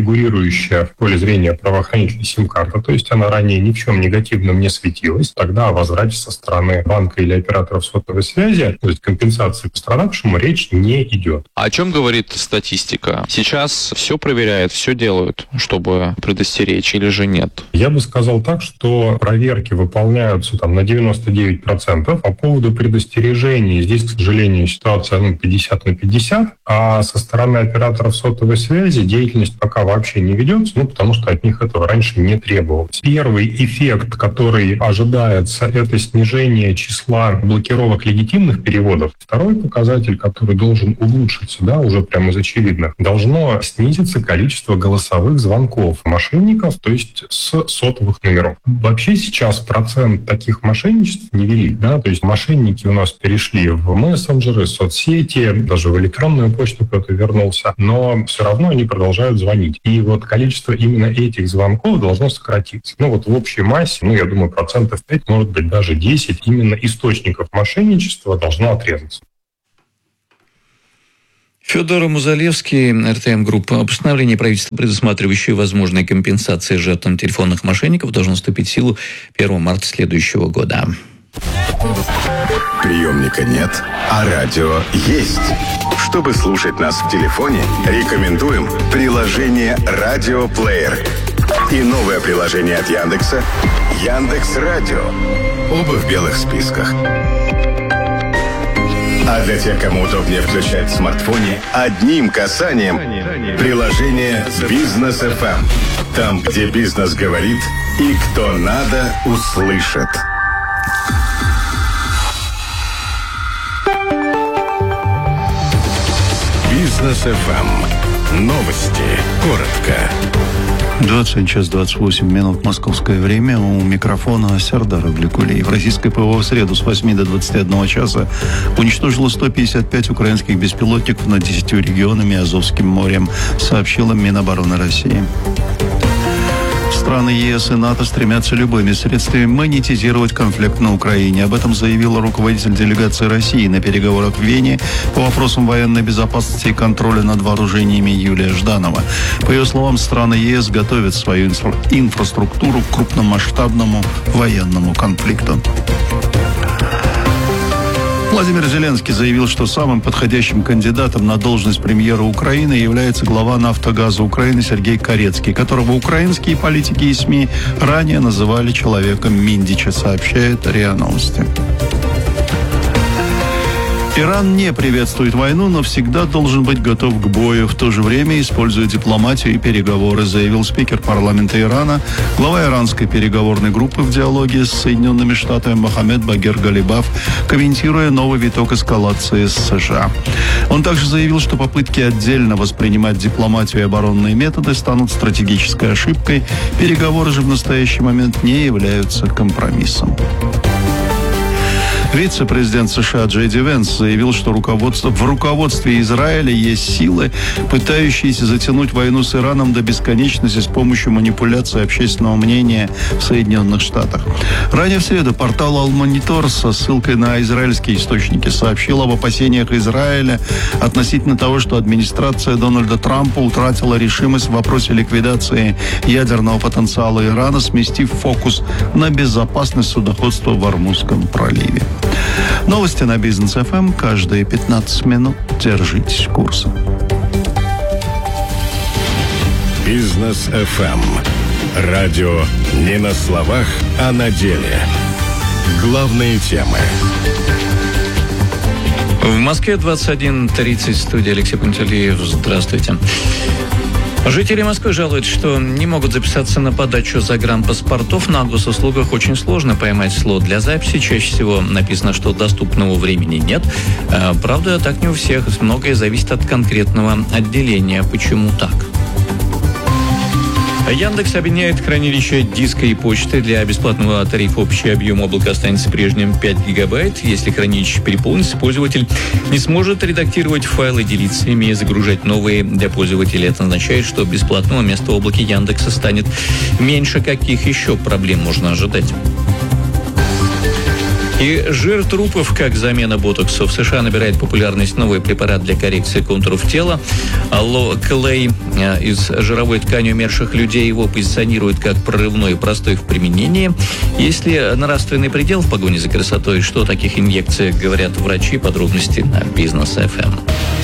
фигурирующая в поле зрения правоохранителей сим-карта, то есть она ранее ни в чем негативном не светилась, тогда о возврате со стороны банка или операторов сотовой связи, то есть компенсации пострадавшему, речь не идет. О чем говорит статистика? Сейчас все проверяют, все делают, чтобы предостеречь, или же нет? Я бы сказал так, что проверки выполняются там на девяносто девять процентов. По поводу предостережений здесь, к сожалению, ситуация ну, пятьдесят на пятьдесят, а со стороны операторов сотовой связи деятельность пока вообще не ведется, ну, потому что от них этого раньше не требовалось. Первый эффект, который ожидается, это снижение числа блокировок легитимных переводов. Второй показатель, который должен улучшиться, да, уже прямо из очевидных, должно снизиться количество голосовых звонков мошенников, то есть с сотовых номеров. Вообще сейчас процент таких мошенничеств невелик, да, то есть мошенники у нас перешли в мессенджеры, соцсети, даже в электронную почту кто-то вернулся, но все равно они продолжают звонить. И вот количество именно этих звонков должно сократиться. Ну вот в общей массе, ну я думаю, процентов пять, может быть даже десять, именно источников мошенничества должно отрезаться. Федор Музалевский, эр тэ эм Групп. Постановление правительства, предусматривающее возможные компенсации жертвам телефонных мошенников, должно вступить в силу первого марта следующего года. Приемника нет, а радио есть. Чтобы слушать нас в телефоне, рекомендуем приложение «Радиоплеер» и новое приложение от Яндекса «Яндекс.Радио». Оба в белых списках. А для тех, кому удобнее включать в смартфоне, одним касанием приложение «Бизнес эф эм». Там, где бизнес говорит и кто надо, услышит. Бизнес эф эм. Новости. Коротко. двадцать один час двадцать восемь минут московское время. У микрофона Сердар Авликулиев. Российское ПВО в среду с восьми до двадцати одного часа уничтожило сто пятьдесят пять украинских беспилотников над десятью регионами и Азовским морем, сообщила Минобороны России. Страны е эс и НАТО стремятся любыми средствами монетизировать конфликт на Украине. Об этом заявила руководитель делегации России на переговорах в Вене по вопросам военной безопасности и контроля над вооружениями Юлия Жданова. По ее словам, страны е эс готовят свою инфра- инфраструктуру к крупномасштабному военному конфликту. Владимир Зеленский заявил, что самым подходящим кандидатом на должность премьера Украины является глава «Нафтогаза Украины» Сергей Корецкий, которого украинские политики и СМИ ранее называли человеком Миндича, сообщает РИА Новости. Иран не приветствует войну, но всегда должен быть готов к бою. В то же время используя дипломатию и переговоры, заявил спикер парламента Ирана, глава иранской переговорной группы в диалоге с Соединенными Штатами Мохаммед Багир Галибаф, комментируя новый виток эскалации с США. Он также заявил, что попытки отдельно воспринимать дипломатию и оборонные методы станут стратегической ошибкой. Переговоры же в настоящий момент не являются компромиссом. Вице-президент США Джей Ди Венс заявил, что руководство, в руководстве Израиля есть силы, пытающиеся затянуть войну с Ираном до бесконечности с помощью манипуляции общественного мнения в Соединенных Штатах. Ранее в среду портал Ал-Монитор со ссылкой на израильские источники сообщил об опасениях Израиля относительно того, что администрация Дональда Трампа утратила решимость в вопросе ликвидации ядерного потенциала Ирана, сместив фокус на безопасность судоходства в Ормузском проливе. Новости на Бизнес эф эм каждые пятнадцать минут. Держитесь курса. Бизнес эф эм. Радио не на словах, а на деле. Главные темы. В Москве двадцать один тридцать. Студия Алексей Пантелеев. Здравствуйте. Жители Москвы жалуются, что не могут записаться на подачу загранпаспортов. На госуслугах очень сложно поймать слот для записи. Чаще всего написано, что доступного времени нет. Правда, так не у всех. Многое зависит от конкретного отделения. Почему так? Яндекс объединяет хранилище диска и почты. Для бесплатного тарифа общий объем облака останется прежним пять гигабайт. Если хранилище переполнится, пользователь не сможет редактировать файлы, делиться ими и загружать новые для пользователя. Это означает, что бесплатного места в облаке Яндекса станет меньше. Каких еще проблем можно ожидать? И жир трупов как замена ботоксу. В США набирает популярность новый препарат для коррекции контуров тела. Алло Клей из жировой ткани умерших людей его позиционирует как прорывной и простой в применении. Есть ли нравственный предел в погоне за красотой? Что о таких инъекциях говорят врачи? Подробности на Бизнес эф эм.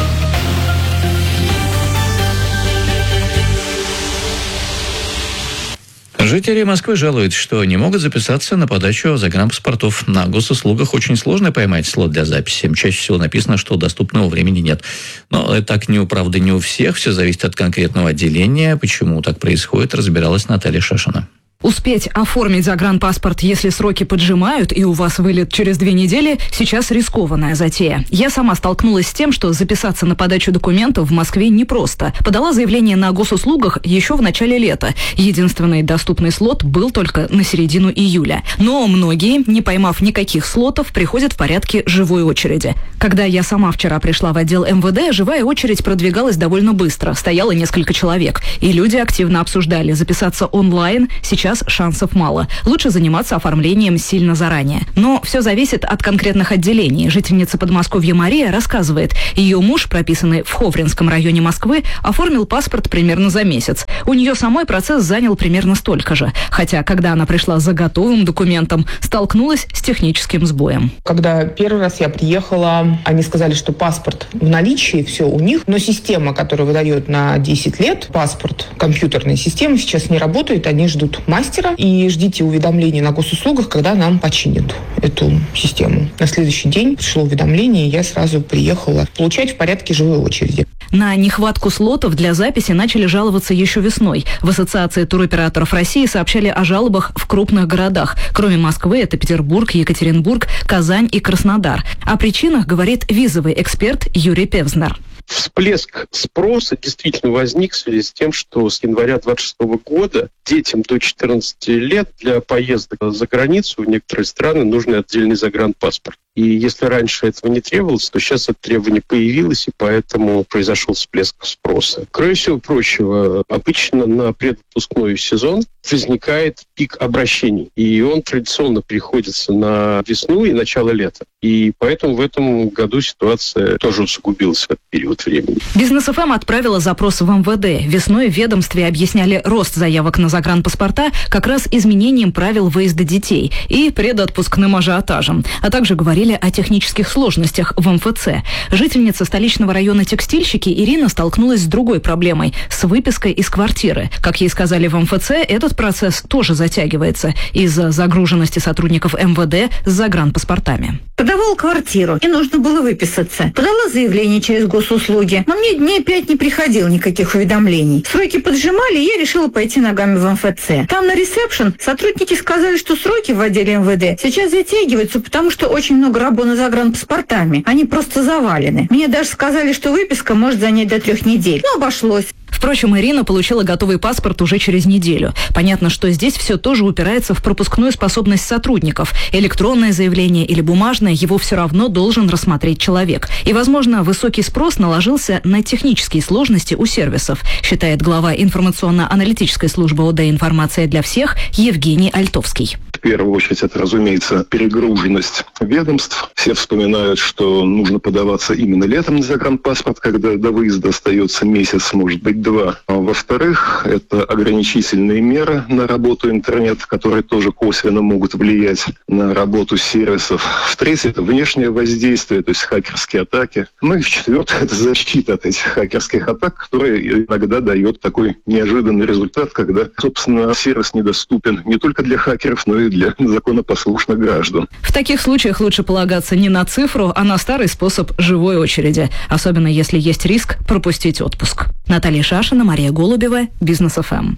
Жители Москвы жалуются, что не могут записаться на подачу загранпаспортов. На госуслугах очень сложно поймать слот для записи. Чаще всего написано, что доступного времени нет. Но так не у правды не у всех. Все зависит от конкретного отделения. Почему так происходит, разбиралась Наталья Шашина. Успеть оформить загранпаспорт, если сроки поджимают и у вас вылет через две недели, сейчас рискованная затея. Я сама столкнулась с тем, что записаться на подачу документов в Москве непросто. Подала заявление на госуслугах еще в начале лета. Единственный доступный слот был только на середину июля. Но многие, не поймав никаких слотов, приходят в порядке живой очереди. Когда я сама вчера пришла в отдел эм вэ дэ, живая очередь продвигалась довольно быстро. Стояло несколько человек. И люди активно обсуждали записаться онлайн. Сейчас шансов мало. Лучше заниматься оформлением сильно заранее. Но все зависит от конкретных отделений. Жительница Подмосковья Мария рассказывает, ее муж, прописанный в Ховринском районе Москвы, оформил паспорт примерно за месяц. У нее самой процесс занял примерно столько же. Хотя, когда она пришла за готовым документом, столкнулась с техническим сбоем. Когда первый раз я приехала, они сказали, что паспорт в наличии, все у них, но система, которая выдает на десять лет паспорт, компьютерная система, сейчас не работает, они ждут мастера, и ждите уведомления на госуслугах, когда нам починят эту систему. На следующий день пришло уведомление, и я сразу приехала получать в порядке живой очереди. На нехватку слотов для записи начали жаловаться еще весной. В Ассоциации туроператоров России сообщали о жалобах в крупных городах. Кроме Москвы, это Петербург, Екатеринбург, Казань и Краснодар. О причинах говорит визовый эксперт Юрий Певзнер. Всплеск спроса действительно возник в связи с тем, что с января двадцать шестого года детям до четырнадцати лет для поездок за границу в некоторые страны нужен отдельный загранпаспорт. И если раньше этого не требовалось, то сейчас это требование появилось, и поэтому произошел всплеск спроса. Кроме всего прочего, обычно на предвыпускной сезон возникает пик обращений, и он традиционно приходится на весну и начало лета. И поэтому в этом году ситуация тоже усугубилась в этот период времени. Бизнес эф эм отправила запрос в эм вэ дэ. Весной в ведомстве объясняли рост заявок на загранпаспорта как раз изменением правил выезда детей и предотпускным ажиотажем, а также говорили о технических сложностях в эм эф цэ. Жительница столичного района Текстильщики Ирина столкнулась с другой проблемой – с выпиской из квартиры. Как ей сказали в эм эф цэ, этот процесс тоже затягивается из-за загруженности сотрудников эм вэ дэ с загранпаспортами. Подавала квартиру, и нужно было выписаться. Подала заявление через госуслуги, но мне дней пять не приходило никаких уведомлений. Сроки поджимали, и я решила пойти ногами в эм эф цэ. Там на ресепшн сотрудники сказали, что сроки в отделе эм вэ дэ сейчас затягиваются, потому что очень много работы с загранпаспортами. Они просто завалены. Мне даже сказали, что выписка может занять до трех недель. Но обошлось. Впрочем, Ирина получила готовый паспорт уже через неделю. Понятно, что здесь все тоже упирается в пропускную способность сотрудников. Электронное заявление или бумажное, его все равно должен рассмотреть человек. И, возможно, высокий спрос наложился на технические сложности у сервисов, считает глава информационно-аналитической службы о дэ «Информация для всех» Евгений Альтовский. В первую очередь это, разумеется, перегруженность ведомств. Все вспоминают, что нужно подаваться именно летом на загранпаспорт, когда до выезда остается месяц, может быть, два. А во-вторых, это ограничительные меры на работу интернета, которые тоже косвенно могут влиять на работу сервисов. В-третьих, это внешнее воздействие, то есть хакерские атаки. Ну и в-четвертых, это защита от этих хакерских атак, которая иногда дает такой неожиданный результат, когда, собственно, сервис недоступен не только для хакеров, но и для законопослушных граждан. В таких случаях лучше полагаться не на цифру, а на старый способ живой очереди, особенно если есть риск пропустить отпуск. Наталья Шашина, Мария Голубева, Бизнес эф эм.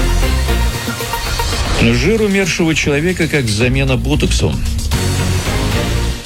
Жир умершего человека как замена ботоксу.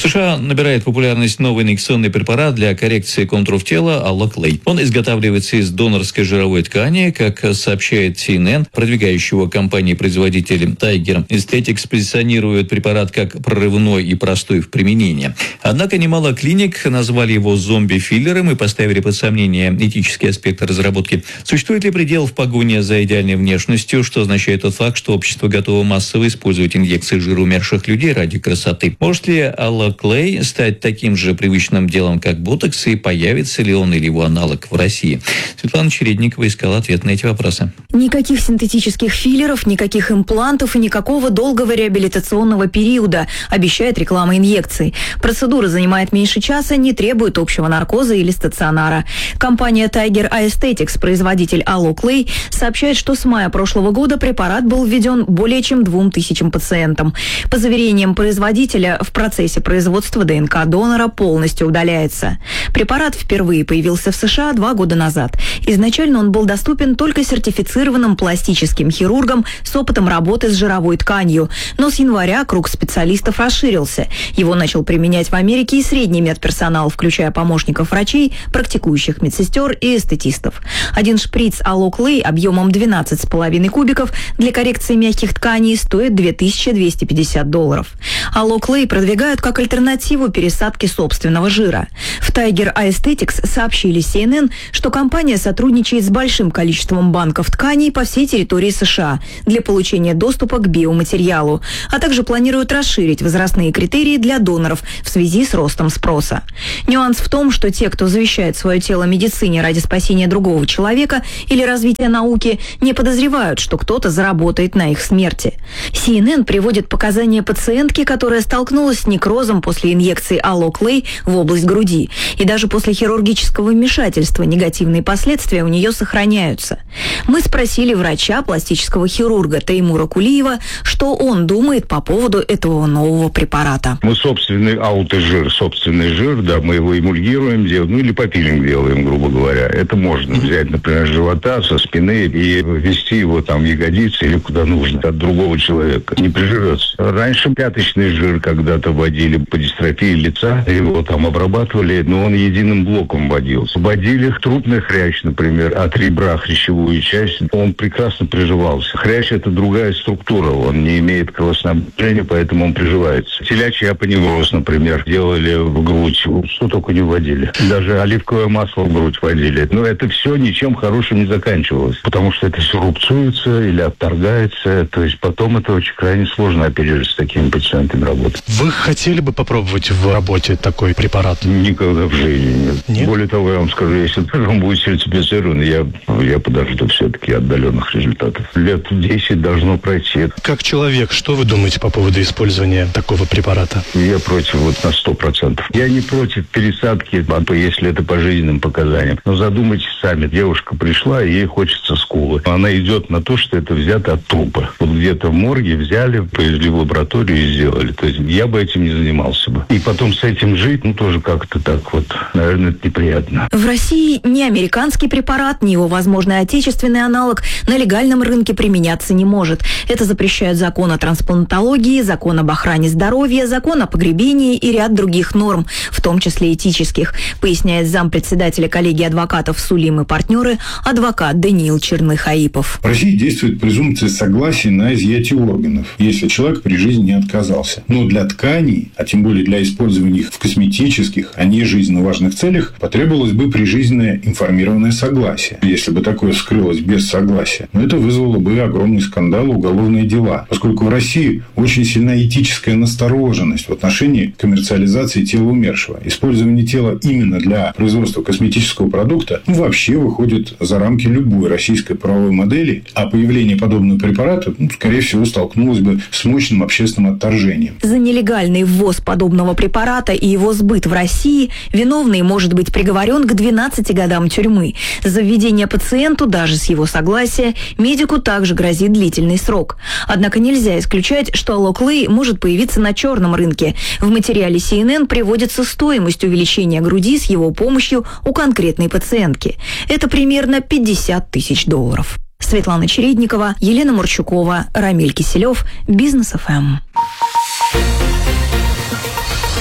В США набирает популярность новый инъекционный препарат для коррекции контуров тела Аллоклей. Он изготавливается из донорской жировой ткани, как сообщает си эн эн, продвигающий его компании-производитель Tiger Aesthetics позиционирует препарат как прорывной и простой в применении. Однако немало клиник назвали его зомби-филлером и поставили под сомнение этические аспекты разработки. Существует ли предел в погоне за идеальной внешностью, что означает тот факт, что общество готово массово использовать инъекции жира умерших людей ради красоты? Может ли Аллоклей стать таким же привычным делом, как ботокс, и появится ли он или его аналог в России? Светлана Чередникова искала ответ на эти вопросы. Никаких синтетических филлеров, никаких имплантов и никакого долгого реабилитационного периода, обещает реклама инъекций. Процедура занимает меньше часа, не требует общего наркоза или стационара. Компания Tiger Aesthetics, производитель Аллоклей, сообщает, что с мая прошлого года препарат был введен более чем двум тысячам пациентам. По заверениям производителя, в процессе производства ДНК донора полностью удаляется. Препарат впервые появился в США два года назад. Изначально он был доступен только сертифицированным пластическим хирургам с опытом работы с жировой тканью. Но с января круг специалистов расширился. Его начал применять в Америке и средний медперсонал, включая помощников врачей, практикующих медсестер и эстетистов. Один шприц Аллоклей объемом двенадцать с половиной кубиков для коррекции мягких тканей стоит две тысячи двести пятьдесят долларов. Аллоклей продвигают как альтернативу пересадке собственного жира. В Tiger Aesthetics сообщили си эн эн, что компания сотрудничает с большим количеством банков тканей по всей территории США для получения доступа к биоматериалу, а также планируют расширить возрастные критерии для доноров в связи с ростом спроса. Нюанс в том, что те, кто завещает свое тело медицине ради спасения другого человека или развития науки, не подозревают, что кто-то заработает на их смерти. си эн эн приводит показания пациентки, которая столкнулась с некрозом после инъекции Аллоклей в область груди. И даже после хирургического вмешательства негативные последствия у нее сохраняются. Мы спросили врача, пластического хирурга Теймура Кулиева, что он думает по поводу этого нового препарата. Мы собственный аутожир, собственный жир, да, мы его эмульгируем, ну или попилинг делаем, грубо говоря. Это можно взять, например, с живота, со спины и ввести его там в ягодицы или куда нужно от другого человека. Не приживется. Раньше пяточный жир когда-то вводили по дистрофии лица, его там обрабатывали, но он единым блоком вводился. Вводили трупный хрящ, например, от ребра хрящевую часть, он прекрасно приживался. Хрящ — это другая структура, он не имеет кровоснабжения, поэтому он приживается. Телячий апоневроз, например, делали в грудь, что только не вводили. Даже оливковое масло в грудь вводили. Но это все ничем хорошим не заканчивалось, потому что это все рубцуется или отторгается, то есть потом это очень крайне сложно оперировать с такими пациентами работать. Вы хотели бы попробовать в работе такой препарат? Никогда в жизни нет. Нет? Более того, я вам скажу, если он будет сертифицирован, я, я подожду все-таки отдаленных результатов. Лет десять должно пройти. Как человек, что вы думаете по поводу использования такого препарата? Я против вот на сто процентов. Я не против пересадки, а то если это по жизненным показаниям. Но задумайтесь сами. Девушка пришла, и ей хочется скулы. Она идет на то, что это взято от трупа. Вот где-то в морге взяли, повезли в лабораторию и сделали. То есть я бы этим не занимался бы. И потом с этим жить, ну, тоже как-то так вот, наверное, это неприятно. В России ни американский препарат, ни его возможный отечественный аналог на легальном рынке применяться не может. Это запрещают закон о трансплантологии, закон об охране здоровья, закон о погребении и ряд других норм, в том числе этических, поясняет зампредседателя коллегии адвокатов «Сулим и партнеры» адвокат Даниил Черных-Аипов. В России действует презумпция согласия на изъятие органов, если человек при жизни не отказался. Но для тканей, а тем более для использования их в косметических, а не жизненно важных целях, потребовалось бы прижизненное информированное согласие. Если бы такое скрылось без согласия, но это вызвало бы огромный скандал и уголовные дела, поскольку в России очень сильна этическая настороженность в отношении коммерциализации тела умершего. Использование тела именно для производства косметического продукта вообще выходит за рамки любой российской правовой модели, а появление подобного препарата, ну, скорее всего, столкнулось бы с мощным общественным отторжением. За нелегальный ввоз подобного препарата и его сбыт в России виновный может быть приговорен к двенадцати годам тюрьмы. За введение пациенту, даже с его согласия, медику также грозит длительный срок. Однако нельзя исключать, что Аллоклей может появиться на черном рынке. В материале си эн эн приводится стоимость увеличения груди с его помощью у конкретной пациентки. Это примерно пятьдесят тысяч долларов. Светлана Чередникова, Елена Мурчукова, Рамиль Киселев, Бизнес эф эм.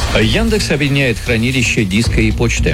Яндекс объединяет хранилище диска и почты.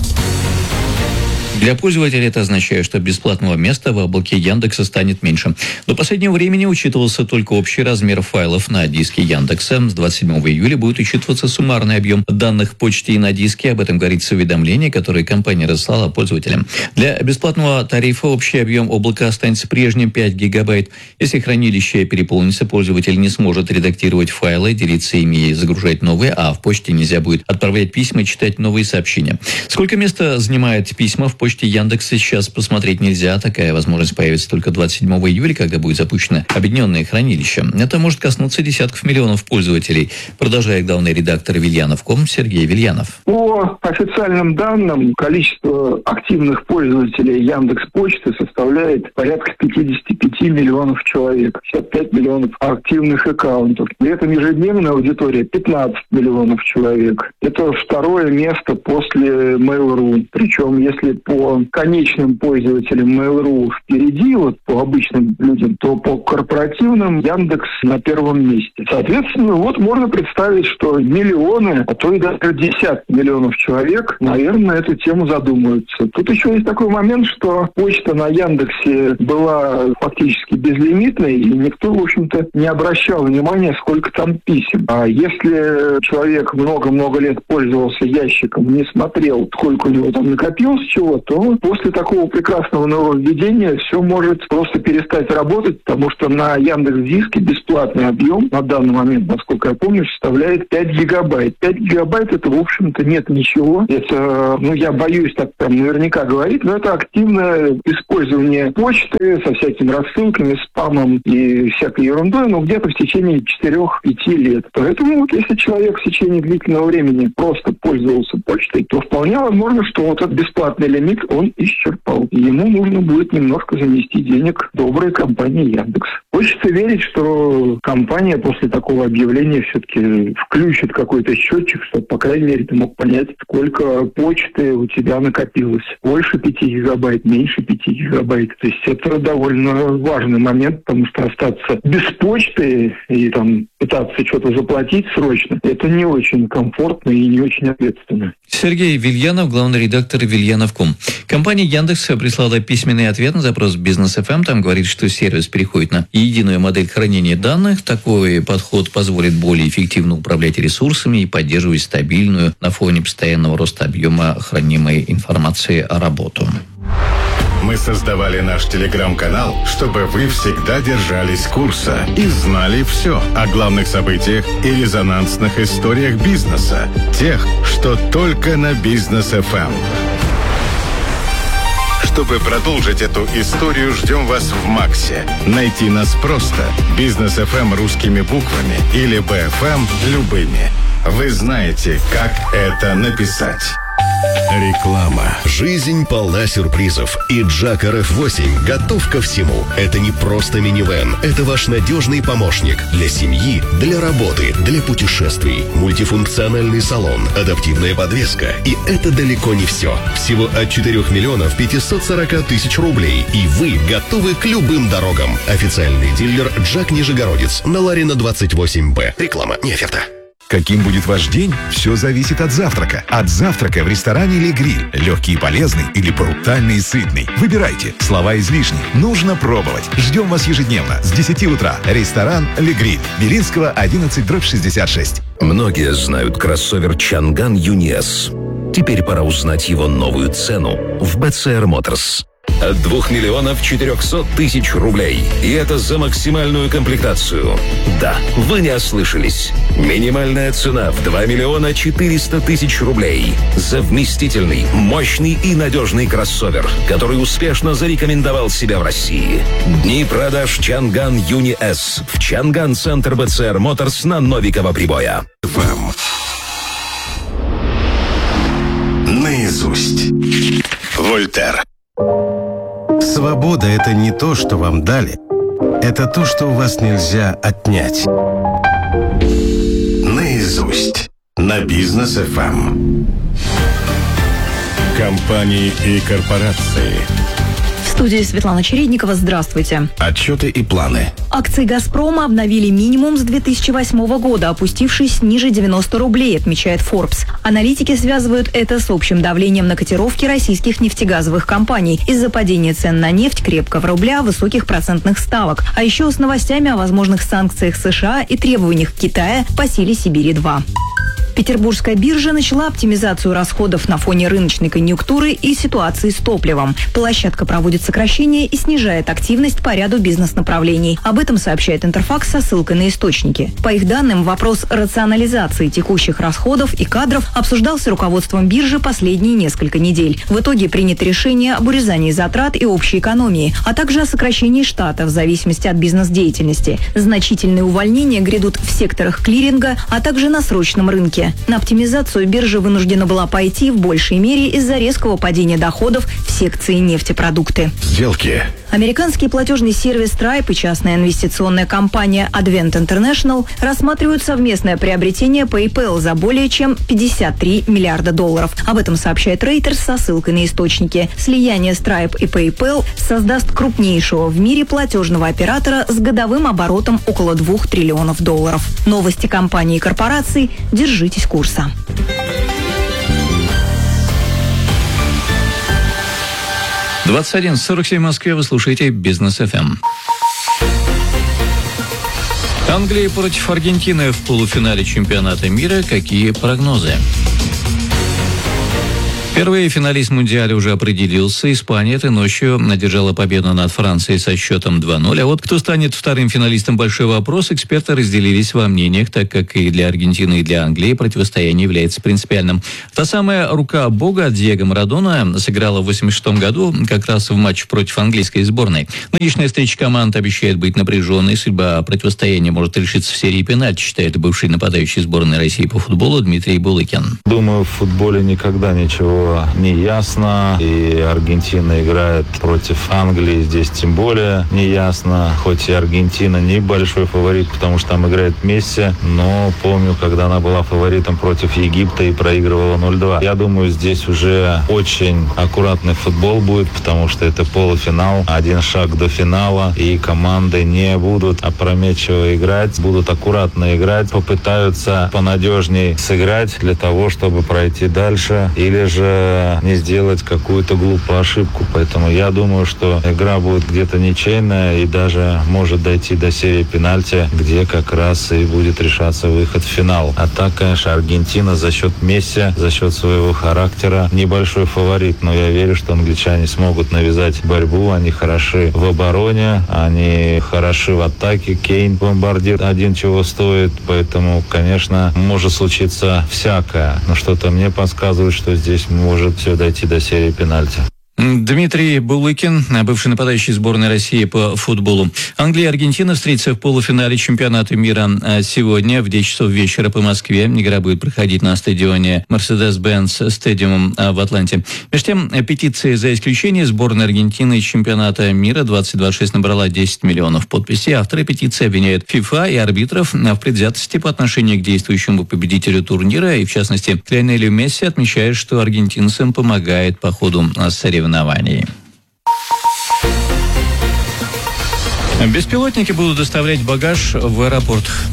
Для пользователя это означает, что бесплатного места в облаке Яндекса станет меньше. До последнего времени учитывался только общий размер файлов на диске Яндекса. С двадцать седьмого июля будет учитываться суммарный объем данных почты и на диске. Об этом говорится в уведомлении, которое компания разослала пользователям. Для бесплатного тарифа общий объем облака останется прежним пять гигабайт. Если хранилище переполнится, пользователь не сможет редактировать файлы, делиться ими и загружать новые, а в почте нельзя будет отправлять письма и читать новые сообщения. Сколько места занимает письма в почте Яндекса, сейчас посмотреть нельзя. Такая возможность появится только двадцать седьмого июля, когда будет запущено объединенное хранилище. Это может коснуться десятков миллионов пользователей, продолжает главный редактор Вильянов точка ком Сергей Вильянов. По официальным данным, количество активных пользователей Яндекс.Почты составляет порядка пятьдесят пять миллионов человек, пятьдесят пять миллионов активных аккаунтов. При этом ежедневная аудитория пятнадцать миллионов человек. Это второе место после Mail.ru. Причем, если по конечным пользователям Mail.ru впереди, вот по обычным людям, то по корпоративным Яндекс на первом месте. Соответственно, вот можно представить, что миллионы, а то и даже десятки миллионов человек, наверное, эту тему задумаются. Тут еще есть такой момент, что почта на Яндексе была фактически безлимитной, и никто, в общем-то, не обращал внимания, сколько там писем. А если человек много-много лет пользовался ящиком, не смотрел, сколько у него там накопилось чего, то после такого прекрасного нововведения все может просто перестать работать, потому что на Яндекс.Диске бесплатный объем на данный момент, насколько я помню, составляет пять гигабайт. пять гигабайт это, в общем-то, нет ничего. Это, ну, я боюсь так прям наверняка говорить, но это активное использование почты со всякими рассылками, спамом и всякой ерундой, но где-то в течение четырех-пяти лет. Поэтому вот если человек в течение длительного времени просто пользовался почтой, то вполне возможно, что вот этот бесплатный лимит он исчерпал. И ему нужно будет немножко занести денег доброй компании Яндекс. Хочется верить, что компания после такого объявления все-таки включит какой-то счетчик, чтобы, по крайней мере, ты мог понять, сколько почты у тебя накопилось. Больше пяти гигабайт, меньше пяти гигабайт. То есть это довольно важный момент, потому что остаться без почты и там пытаться что-то заплатить срочно, это не очень комфортно и не очень ответственно. Сергей Вильянов, главный редактор Вильянов точка ком. Компания Яндекс прислала письменный ответ на запрос Бизнес эф эм. Там говорит, что сервис переходит на единую модель хранения данных. Такой подход позволит более эффективно управлять ресурсами и поддерживать стабильную на фоне постоянного роста объема хранимой информации работу. Мы создавали наш телеграм-канал, чтобы вы всегда держались курса и знали все о главных событиях и резонансных историях бизнеса. Тех, что только на Бизнес эф эм. Чтобы продолжить эту историю, ждем вас в Максе. Найти нас просто. Бизнес эф эм русскими буквами или би эф эм любыми. Вы знаете, как это написать. Реклама. Жизнь полна сюрпризов, и Джак эр эф восемь готов ко всему. Это не просто минивэн, это ваш надежный помощник для семьи, для работы, для путешествий. Мультифункциональный салон, адаптивная подвеска. И это далеко не все. Всего от четырёх миллионов пятисот сорока тысяч рублей, и вы готовы к любым дорогам. Официальный дилер Джак Нижегородец на Ларина двадцать восемь бэ. Реклама, не оферта. Каким будет ваш день? Все зависит от завтрака. От завтрака в ресторане «Ле Гриль». Легкий и полезный или брутальный и сытный. Выбирайте. Слова излишни. Нужно пробовать. Ждем вас ежедневно с десяти утра. Ресторан «Ле Гриль». Белинского, одиннадцать дробь шестьдесят шесть. Многие знают кроссовер Чанган Юни Эс. Теперь пора узнать его новую цену в бэ цэ эр Motors. От двух миллионов четырехсот тысяч рублей. И это за максимальную комплектацию. Да, вы не ослышались. Минимальная цена в два миллиона четыреста тысяч рублей. За вместительный, мощный и надежный кроссовер, который успешно зарекомендовал себя в России. Дни продаж Чанган Юни Эс в Чанган-центр бэ цэ эр Motors на Новикова Прибоя. Наизусть. Вольтер. Свобода – это не то, что вам дали. Это то, что у вас нельзя отнять. Наизусть. На Бизнес эф эм. Компании и корпорации. В студии Светлана Чередникова. Здравствуйте. Отчеты и планы. Акции «Газпрома» обновили минимум с две тысячи восьмого года, опустившись ниже девяноста рублей, отмечает Forbes. Аналитики связывают это с общим давлением на котировки российских нефтегазовых компаний из-за падения цен на нефть, крепкого рубля, высоких процентных ставок, а еще с новостями о возможных санкциях США и требованиях Китая по силе Сибири-два. Петербургская биржа начала оптимизацию расходов на фоне рыночной конъюнктуры и ситуации с топливом. Площадка проводит сокращения и снижает активность по ряду бизнес-направлений. Об этом сообщает Интерфакс со ссылкой на источники. По их данным, вопрос рационализации текущих расходов и кадров обсуждался руководством биржи последние несколько недель. В итоге принято решение об урезании затрат и общей экономии, а также о сокращении штата в зависимости от бизнес-деятельности. Значительные увольнения грядут в секторах клиринга, а также на срочном рынке. На оптимизацию биржа вынуждена была пойти в большей мере из-за резкого падения доходов в секции нефтепродукты. Сделки. Американский платежный сервис Stripe и частная инвестиционная компания Advent International рассматривают совместное приобретение PayPal за более чем пятьдесят три миллиарда долларов. Об этом сообщает Reuters со ссылкой на источники. Слияние Stripe и PayPal создаст крупнейшего в мире платежного оператора с годовым оборотом около двух триллионов долларов. Новости компаний и корпораций. Держитесь курса. двадцать один сорок семь в Москве. Вы слушаете Бизнес эф эм. Англия против Аргентины в полуфинале чемпионата мира. Какие прогнозы? Первый финалист Мундиаля уже определился. Испания этой ночью одержала победу над Францией со счетом два ноль. А вот кто станет вторым финалистом — большой вопрос. Эксперты разделились во мнениях, так как и для Аргентины, и для Англии противостояние является принципиальным. Та самая рука бога Диего Марадона сыграла в восемьдесят шестом году как раз в матче против английской сборной. Нынешняя встреча команд обещает быть напряженной. Судьба противостояния может решиться в серии пенальти, считает бывший нападающий сборной России по футболу Дмитрий Булыкин. Думаю, в футболе никогда ничего не ясно, и Аргентина играет против Англии, здесь тем более не ясно, хоть и Аргентина небольшой фаворит, потому что там играет Месси, но помню, когда она была фаворитом против Египта и проигрывала ноль два. Я думаю, здесь уже очень аккуратный футбол будет, потому что это полуфинал, один шаг до финала, и команды не будут опрометчиво играть, будут аккуратно играть, попытаются понадежнее сыграть для того, чтобы пройти дальше, или же не сделать какую-то глупую ошибку. Поэтому я думаю, что игра будет где-то ничейная и даже может дойти до серии пенальти, где как раз и будет решаться выход в финал. А так, конечно, Аргентина за счет Месси, за счет своего характера небольшой фаворит. Но я верю, что англичане смогут навязать борьбу. Они хороши в обороне, они хороши в атаке. Кейн, бомбардир, один чего стоит. Поэтому, конечно, может случиться всякое. Но что-то мне подсказывает, что здесь может все дойти до серии пенальти. Дмитрий Булыкин, бывший нападающий сборной России по футболу. Англия и Аргентина встретятся в полуфинале чемпионата мира сегодня в десять часов вечера по Москве. Игра будет проходить на стадионе Mercedes-Benz Stadium в Атланте. Между тем, петиция за исключение сборной Аргентины из чемпионата мира двадцать двадцать шесть набрала десять миллионов подписей. Авторы петиции обвиняют ФИФА и арбитров в предвзятости по отношению к действующему победителю турнира. И, в частности, Лионелю Месси отмечает, что аргентинцам помогает по ходу соревнований. Беспилотники будут доставлять багаж в аэропортах.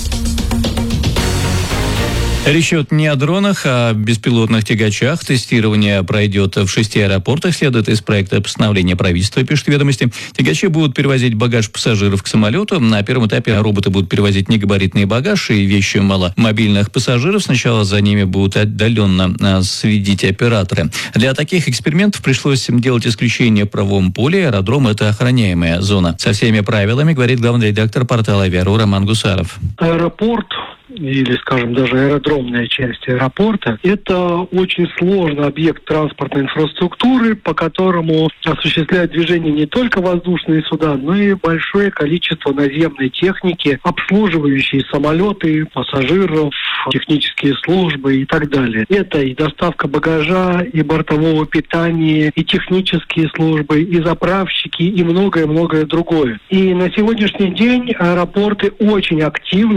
Речь идет не о дронах, а о беспилотных тягачах. Тестирование пройдет в шести аэропортах, следует из проекта постановления правительства, пишут «Ведомости». Тягачи будут перевозить багаж пассажиров к самолету. На первом этапе роботы будут перевозить негабаритный багаж и вещи маломобильных пассажиров. Сначала за ними будут отдаленно следить операторы. Для таких экспериментов пришлось делать исключение в правовом поле. Аэродром – это охраняемая зона. Со всеми правилами, говорит главный редактор портала «Авиару» Роман Гусаров. Аэропорт или, скажем, даже аэродромная часть аэропорта, это очень сложный объект транспортной инфраструктуры, по которому осуществляют движение не только воздушные суда, но и большое количество наземной техники, обслуживающие самолеты, пассажиров, технические службы и так далее. Это и доставка багажа, и бортового питания, и технические службы, и заправщики, и многое-многое другое. И на сегодняшний день аэропорты очень активно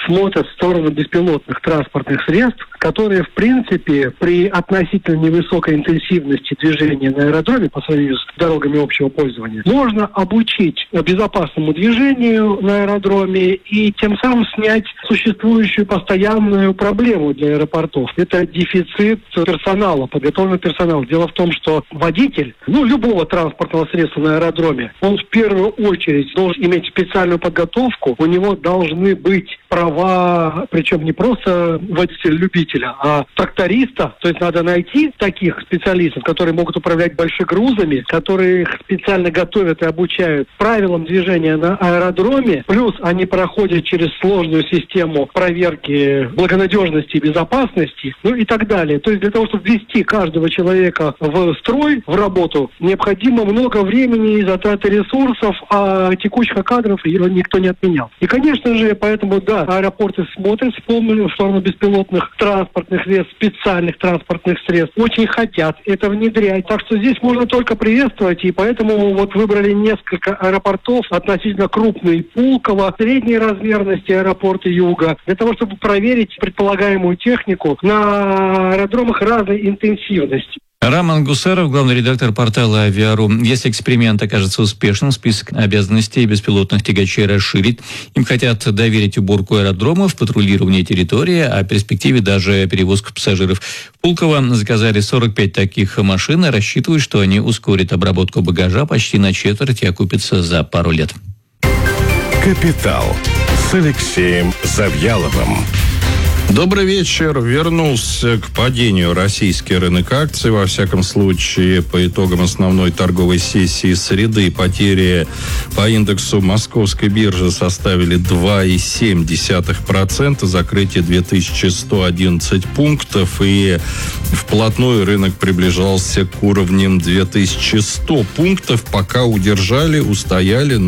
смотрят в сторону беспилотных транспортных средств, которые, в принципе, при относительно невысокой интенсивности движения на аэродроме по сравнению с дорогами общего пользования, можно обучить безопасному движению на аэродроме и тем самым снять существующую постоянную проблему для аэропортов. Это дефицит персонала, подготовленного персонала. Дело в том, что водитель, ну, любого транспортного средства на аэродроме, он в первую очередь должен иметь специальную подготовку, у него должны быть права, причем не просто водителя-любителя, а тракториста. То есть надо найти таких специалистов, которые могут управлять большими грузами, которые их специально готовят и обучают правилам движения на аэродроме. Плюс они проходят через сложную систему проверки благонадежности и безопасности, ну и так далее. То есть для того, чтобы ввести каждого человека в строй, в работу, необходимо много времени и затраты ресурсов, а текущих кадров никто не отменял. И, конечно же, поэтому, да, аэропорты смотрят в сторону беспилотных транспортных средств, специальных транспортных средств, очень хотят это внедрять. Так что здесь можно только приветствовать, и поэтому вот выбрали несколько аэропортов, относительно крупные Пулково, средней размерности аэропорты Юга, для того, чтобы проверить предполагаемую технику на аэродромах разной интенсивности. Роман Гусаров, главный редактор портала «Авиару». Если эксперимент окажется успешным, список обязанностей беспилотных тягачей расширить. Им хотят доверить уборку аэродромов, патрулирование территории, а в перспективе даже перевозку пассажиров. В Пулково заказали сорок пять таких машин и рассчитывают, что они ускорят обработку багажа почти на четверть и окупятся за пару лет. «Капитал» с Алексеем Завьяловым. Добрый вечер. Вернулся к падению российский рынок акций. Во всяком случае, по итогам основной торговой сессии среды потери по индексу Московской биржи составили два целых семь десятых процента, закрытие две тысячи сто одиннадцать пунктов, и вплотную рынок приближался к уровням две тысячи сто пунктов, пока удержали, устояли